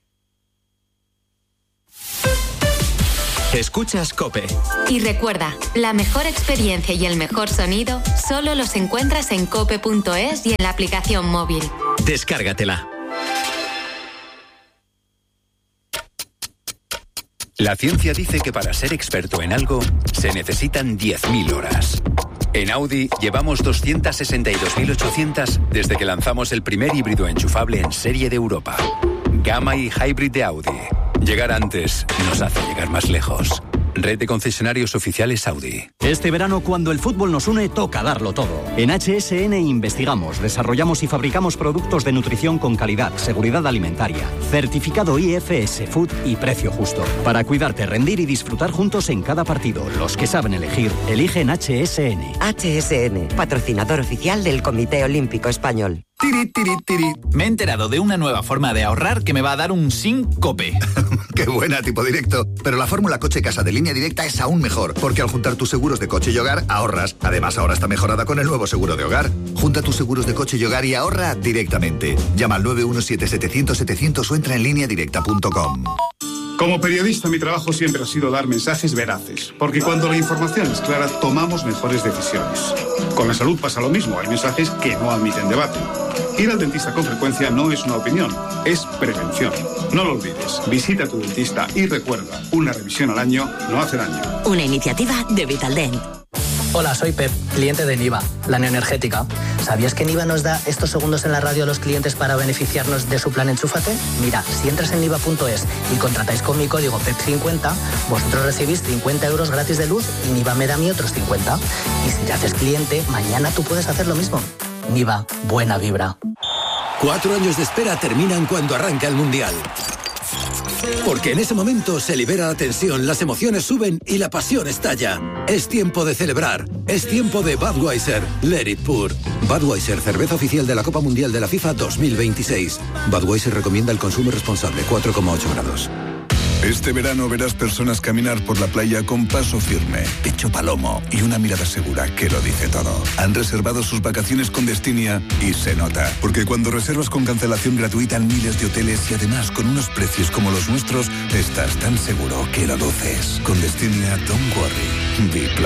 Speaker 15: Escuchas COPE.
Speaker 16: Y recuerda, la mejor experiencia y el mejor sonido solo los encuentras en cope punto es y en la aplicación móvil.
Speaker 15: Descárgatela.
Speaker 13: La ciencia dice que para ser experto en algo se necesitan diez mil horas. En Audi llevamos doscientas sesenta y dos mil ochocientas desde que lanzamos el primer híbrido enchufable en serie de Europa. Gamma y Hybrid de Audi. Llegar antes nos hace llegar más lejos. Red de concesionarios oficiales Audi.
Speaker 17: Este verano, cuando el fútbol nos une, toca darlo todo. En H S N investigamos, desarrollamos y fabricamos productos de nutrición con calidad, seguridad alimentaria, certificado I F S Food y precio justo. Para cuidarte, rendir y disfrutar juntos en cada partido. Los que saben elegir, eligen H S N.
Speaker 18: H S N, patrocinador oficial del Comité Olímpico Español.
Speaker 19: Tiri, tiri, tiri. Me he enterado de una nueva forma de ahorrar que me va a dar un SINCOPE.
Speaker 20: Qué buena, tipo directo. Pero la fórmula coche casa de Línea Directa es aún mejor, porque al juntar tus seguros de coche y hogar, ahorras. Además, ahora está mejorada con el nuevo seguro de hogar. Junta tus seguros de coche y hogar y ahorra directamente. Llama al nueve uno siete setecientos setecientos o entra en línea directa punto com.
Speaker 21: Como periodista, mi trabajo siempre ha sido dar mensajes veraces, porque cuando la información es clara, tomamos mejores decisiones. Con la salud pasa lo mismo, hay mensajes que no admiten debate. Ir al dentista con frecuencia no es una opinión, es prevención. No lo olvides, visita a tu dentista y recuerda, una revisión al año no hace daño.
Speaker 22: Una iniciativa de Vitaldent.
Speaker 23: Hola, soy Pep, cliente de Niva, la neoenergética. ¿Sabías que Niva nos da estos segundos en la radio a los clientes para beneficiarnos de su plan Enchúfate? Mira, si entras en niva punto es y contratáis con mi código P E P cincuenta, vosotros recibís cincuenta euros gratis de luz y Niva me da a mí otros cincuenta. Y si te haces cliente, mañana tú puedes hacer lo mismo. Niva, buena vibra.
Speaker 24: Cuatro años de espera terminan cuando arranca el Mundial. Porque en ese momento se libera la tensión, las emociones suben y la pasión estalla. Es tiempo de celebrar. Es tiempo de Budweiser. Let it pour. Budweiser, cerveza oficial de la Copa Mundial de la FIFA dos mil veintiséis. Budweiser recomienda el consumo responsable, cuatro coma ocho grados.
Speaker 25: Este verano verás personas caminar por la playa con paso firme, pecho palomo y una mirada segura que lo dice todo. Han reservado sus vacaciones con Destinia y se nota, porque cuando reservas con cancelación gratuita en miles de hoteles y además con unos precios como los nuestros, estás tan seguro que lo luces. Con Destinia, don't worry, be